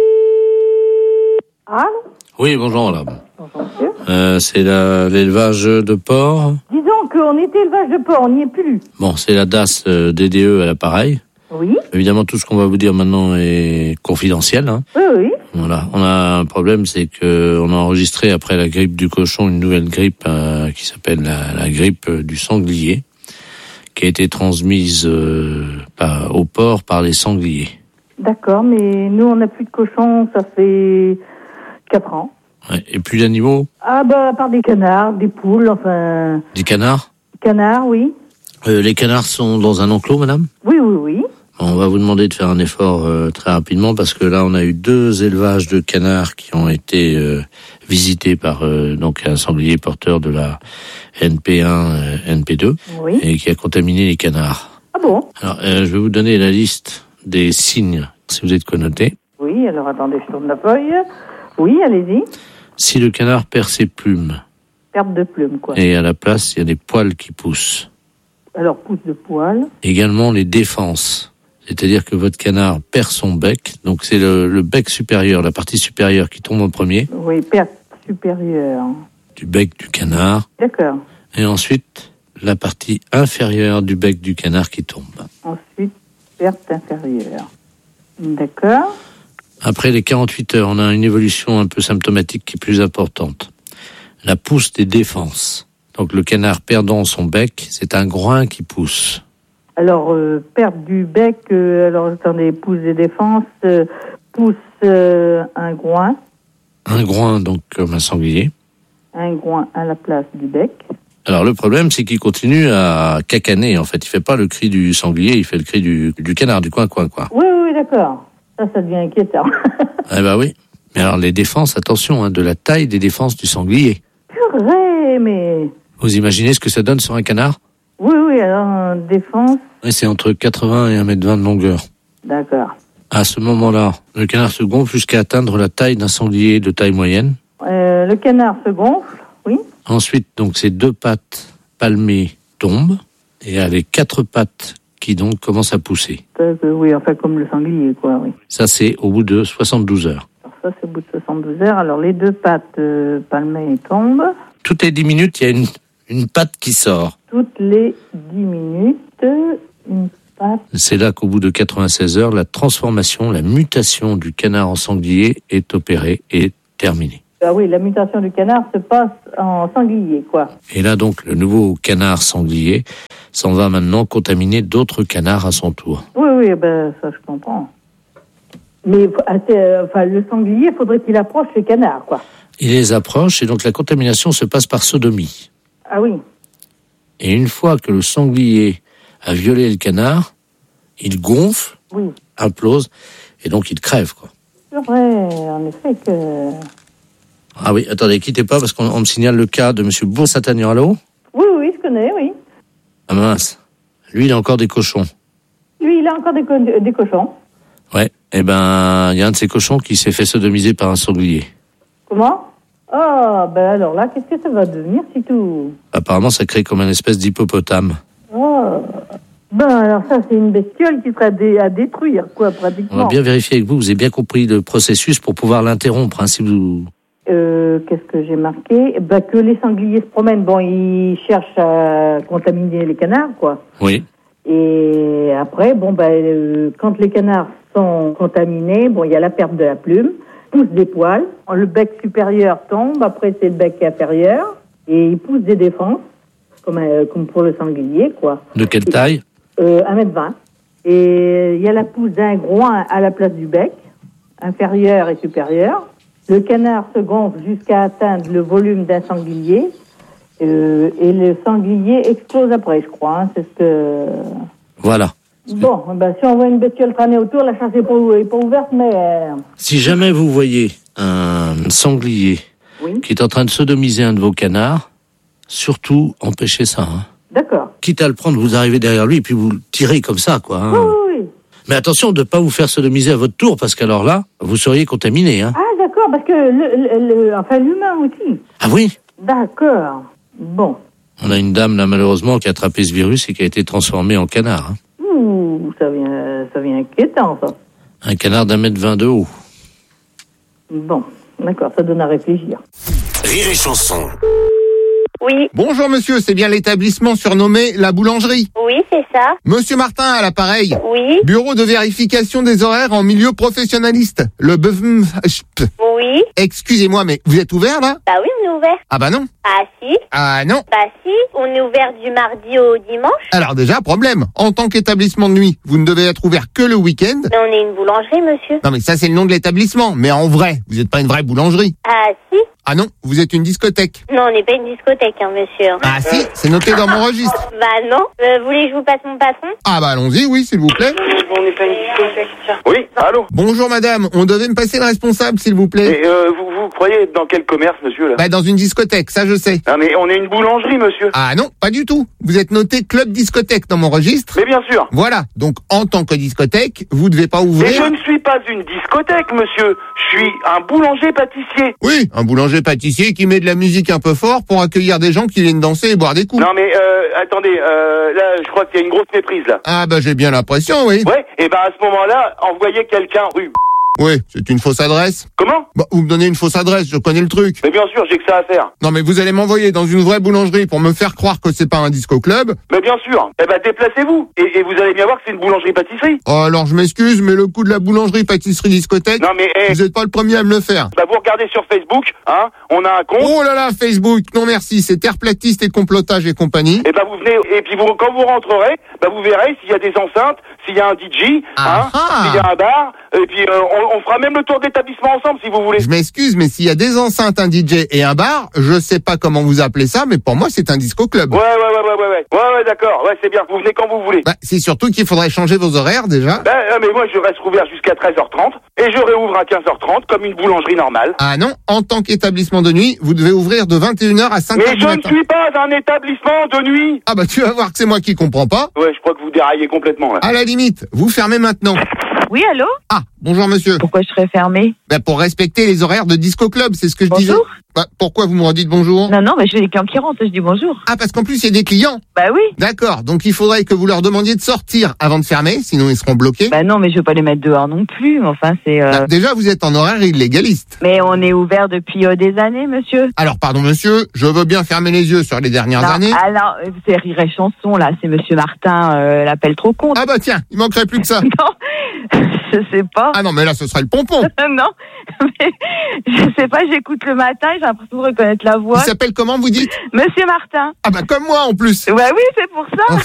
Allô? Oui, bonjour madame. Bonjour monsieur. C'est l'élevage de porc. Disons qu'on était élevage de porc, on n'y est plus. Bon, c'est la DAS DDE à l'appareil. Oui. Évidemment, tout ce qu'on va vous dire maintenant est confidentiel. Hein. Oui. Voilà. On a un problème, c'est que on a enregistré après la grippe du cochon une nouvelle grippe qui s'appelle la grippe du sanglier, qui a été transmise au porc par les sangliers. D'accord, mais nous on n'a plus de cochons, ça fait 4 ans. Ouais. Et plus d'animaux? Ah bah à part des canards, des poules, enfin... Des canards? Canards, oui. Les canards sont dans un enclos, madame? Oui. On va vous demander de faire un effort très rapidement parce que là, on a eu 2 élevages de canards qui ont été visités par donc un sanglier porteur de la NP1, NP2 et qui a contaminé les canards. Ah bon? Alors, je vais vous donner la liste des signes, si vous êtes connoté. Oui, alors attendez, je tourne la feuille. Oui, allez-y. Si le canard perd ses plumes. Perte de plumes, quoi. Et à la place, il y a des poils qui poussent. Alors, pousse de poils. Également les défenses. C'est-à-dire que votre canard perd son bec. Donc c'est le bec supérieur, la partie supérieure qui tombe en premier. Oui, perte supérieure. Du bec du canard. D'accord. Et ensuite, la partie inférieure du bec du canard qui tombe. Ensuite, perte inférieure. D'accord. Après les 48 heures, on a une évolution un peu symptomatique qui est plus importante. La pousse des défenses. Donc le canard perdant son bec, c'est un groin qui pousse. Alors, perte du bec, alors attendez, pousse des défenses, pousse un groin. Un groin, donc comme un sanglier. Un groin à la place du bec. Alors le problème, c'est qu'il continue à cacaner. En fait, il fait pas le cri du sanglier, il fait le cri du canard, du coin. Oui, d'accord. Ça devient inquiétant. Eh ben oui. Mais alors les défenses, attention, de la taille des défenses du sanglier. Purée, mais... Vous imaginez ce que ça donne sur un canard ? Oui, alors défense... Oui, c'est entre 80 et 1,20 m de longueur. D'accord. À ce moment-là, le canard se gonfle jusqu'à atteindre la taille d'un sanglier de taille moyenne. Le canard se gonfle, oui. Ensuite, donc, ces 2 pattes palmées tombent et il y a les 4 pattes qui donc commencent à pousser. Oui, enfin comme le sanglier, quoi, oui. Ça, c'est au bout de 72 heures. Alors ça, c'est au bout de 72 heures. Alors les 2 pattes palmées tombent. Toutes les 10 minutes, il y a une patte qui sort. Toutes les 10 minutes, une patte. C'est là qu'au bout de 96 heures, la transformation, la mutation du canard en sanglier est opérée et terminée. Ah oui, la mutation du canard se passe en sanglier, quoi. Et là, donc, le nouveau canard sanglier s'en va maintenant contaminer d'autres canards à son tour. Oui, ça, je comprends. Mais le sanglier, faudrait qu'il approche les canards, quoi. Il les approche et donc la contamination se passe par sodomie. Ah oui. Et une fois que le sanglier a violé le canard, il gonfle, implose, et donc il crève, quoi. C'est vrai, en effet que... Ah oui, attendez, quittez pas, parce qu'on me signale le cas de M. Bourg-Saint-Agnan. Allô ? Oui, je connais, oui. Ah mince. Lui, il a encore des cochons. Lui, il a encore des cochons. Ouais, il y a un de ces cochons qui s'est fait sodomiser par un sanglier. Comment ? Ah, alors là, qu'est-ce que ça va devenir, si tout ? Apparemment, ça crée comme une espèce d'hippopotame. Oh. Alors ça, c'est une bestiole qui sera à détruire, quoi, pratiquement. On va bien vérifier avec vous, vous avez bien compris le processus pour pouvoir l'interrompre, si vous... Qu'est-ce que j'ai marqué ? Que les sangliers se promènent, ils cherchent à contaminer les canards, quoi. Oui. Et après, quand les canards sont contaminés, il y a la perte de la plume, pousse des poils, le bec supérieur tombe, après c'est le bec inférieur, et il pousse des défenses, comme pour le sanglier, quoi. De quelle taille ? 1,20 m. Et il y a la pousse d'un groin à la place du bec, inférieur et supérieur. Le canard se gonfle jusqu'à atteindre le volume d'un sanglier, et le sanglier explose après, je crois. C'est ce que... Voilà. Bon, si on voit une bestiole traîner autour, la chasse n'est pas ouverte, mais... Si jamais vous voyez un sanglier qui est en train de sodomiser un de vos canards, surtout empêchez ça. D'accord. Quitte à le prendre, vous arrivez derrière lui et puis vous le tirez comme ça, quoi. Oui. Mais attention de ne pas vous faire sodomiser à votre tour, parce qu'alors là, vous seriez contaminé. Ah, d'accord, parce que l'humain aussi. Ah oui ? D'accord. Bon. On a une dame, là, malheureusement, qui a attrapé ce virus et qui a été transformée en canard. Ouh, ça vient inquiétant, ça. Un canard d'1,20 m de haut. Bon, d'accord, ça donne à réfléchir. Rire et chanson. Oui. Bonjour monsieur, c'est bien l'établissement surnommé la boulangerie. Oui, c'est ça. Monsieur Martin à l'appareil. Oui. Bureau de vérification des horaires en milieu professionnaliste. Le Oui. Excusez-moi, mais vous êtes ouvert là ? Bah oui, on est ouvert. Ah bah non. Ah si. Ah non. Bah si, on est ouvert du mardi au dimanche. Alors déjà, problème. En tant qu'établissement de nuit, vous ne devez être ouvert que le week-end. Mais on est une boulangerie, monsieur. Non mais ça c'est le nom de l'établissement. Mais en vrai, vous n'êtes pas une vraie boulangerie. Ah si. Ah non, vous êtes une discothèque. Non, on n'est pas une discothèque, monsieur. Ah si, c'est noté dans mon registre. Bah non. Voulez que je vous passe mon patron ? Ah bah allons-y, oui, s'il vous plaît. On n'est pas une discothèque, tiens. Oui, allô ? Bonjour madame, on devait me passer le responsable, s'il vous plaît. Et vous croyez être dans quel commerce, monsieur, là ? Bah dans une discothèque, ça je sais. Ah mais on est une boulangerie, monsieur. Ah non, pas du tout. Vous êtes noté club discothèque dans mon registre. Mais bien sûr. Voilà, donc en tant que discothèque, vous devez pas ouvrir... Mais je ne suis pas une discothèque, monsieur. Je suis un boulanger-pâtissier. Oui, un boulanger-pâtissier qui met de la musique un peu fort pour accueillir des gens qui viennent danser et boire des coups. Non mais attendez, là je crois qu'il y a une grosse méprise là. Ah bah j'ai bien l'impression, oui. Ouais, et à ce moment-là, envoyez quelqu'un rue Oui, c'est une fausse adresse. Comment? Bah, vous me donnez une fausse adresse, je connais le truc. Mais bien sûr, j'ai que ça à faire. Non mais vous allez m'envoyer dans une vraie boulangerie pour me faire croire que c'est pas un disco club. Mais bien sûr. Eh ben, déplacez-vous. Et vous allez bien voir que c'est une boulangerie-pâtisserie. Oh, alors je m'excuse, mais le coup de la boulangerie, pâtisserie, discothèque, non mais, vous êtes pas le premier à me le faire. Bah, vous regardez sur Facebook, hein, on a un compte. Oh là là, Facebook, non merci, c'est terre platiste et complotage et compagnie. Et ben, vous venez, et puis quand vous rentrerez, bah, vous verrez s'il y a des enceintes, s'il y a un DJ, hein, s'il y a un bar, et puis on fera même le tour d'établissement ensemble si vous voulez. Je m'excuse, mais s'il y a des enceintes, un DJ et un bar, je sais pas comment vous appelez ça, mais pour moi c'est un disco club. Ouais, d'accord, ouais, c'est bien, vous venez quand vous voulez. Bah, c'est surtout qu'il faudrait changer vos horaires déjà. Ben, mais moi je reste ouvert jusqu'à 13h30, et je réouvre à 15h30 comme une boulangerie normale. Ah non, en tant qu'établissement de nuit, vous devez ouvrir de 21h à 5h Mais du je matin. ne suis pas un établissement de nuit. Ah bah tu vas voir que c'est moi qui comprends pas. Ouais, je crois que vous déraillez complètement là. À la limite, vous fermez maintenant. Oui, allô? Ah, bonjour monsieur. Pourquoi je serais fermée? Bah pour respecter les horaires de disco club, c'est ce que je disais. Bonjour. Bah, pourquoi vous me redites bonjour? Non, mais j'ai des clients qui rentrent, je dis bonjour. Ah, parce qu'en plus il y a des clients. Bah oui. D'accord, donc il faudrait que vous leur demandiez de sortir avant de fermer, sinon ils seront bloqués. Bah non, mais je veux pas les mettre dehors non plus, enfin c'est... Bah, déjà vous êtes en horaire illégaliste. Mais on est ouvert depuis des années, monsieur. Alors pardon monsieur, je veux bien fermer les yeux sur les dernières années. Alors, c'est Rire et Chanson, là, c'est monsieur Martin, l'appel trop con. Ah bah tiens, il manquerait plus que ça. Non, je sais pas. Ah non, mais là ce serait le pompon. Non, mais je sais pas, j'écoute le matin, j'ai l'impression de reconnaître la voix. Il s'appelle comment vous dites? Monsieur Martin. Ah bah comme moi en plus. Ouais, oui, c'est pour ça.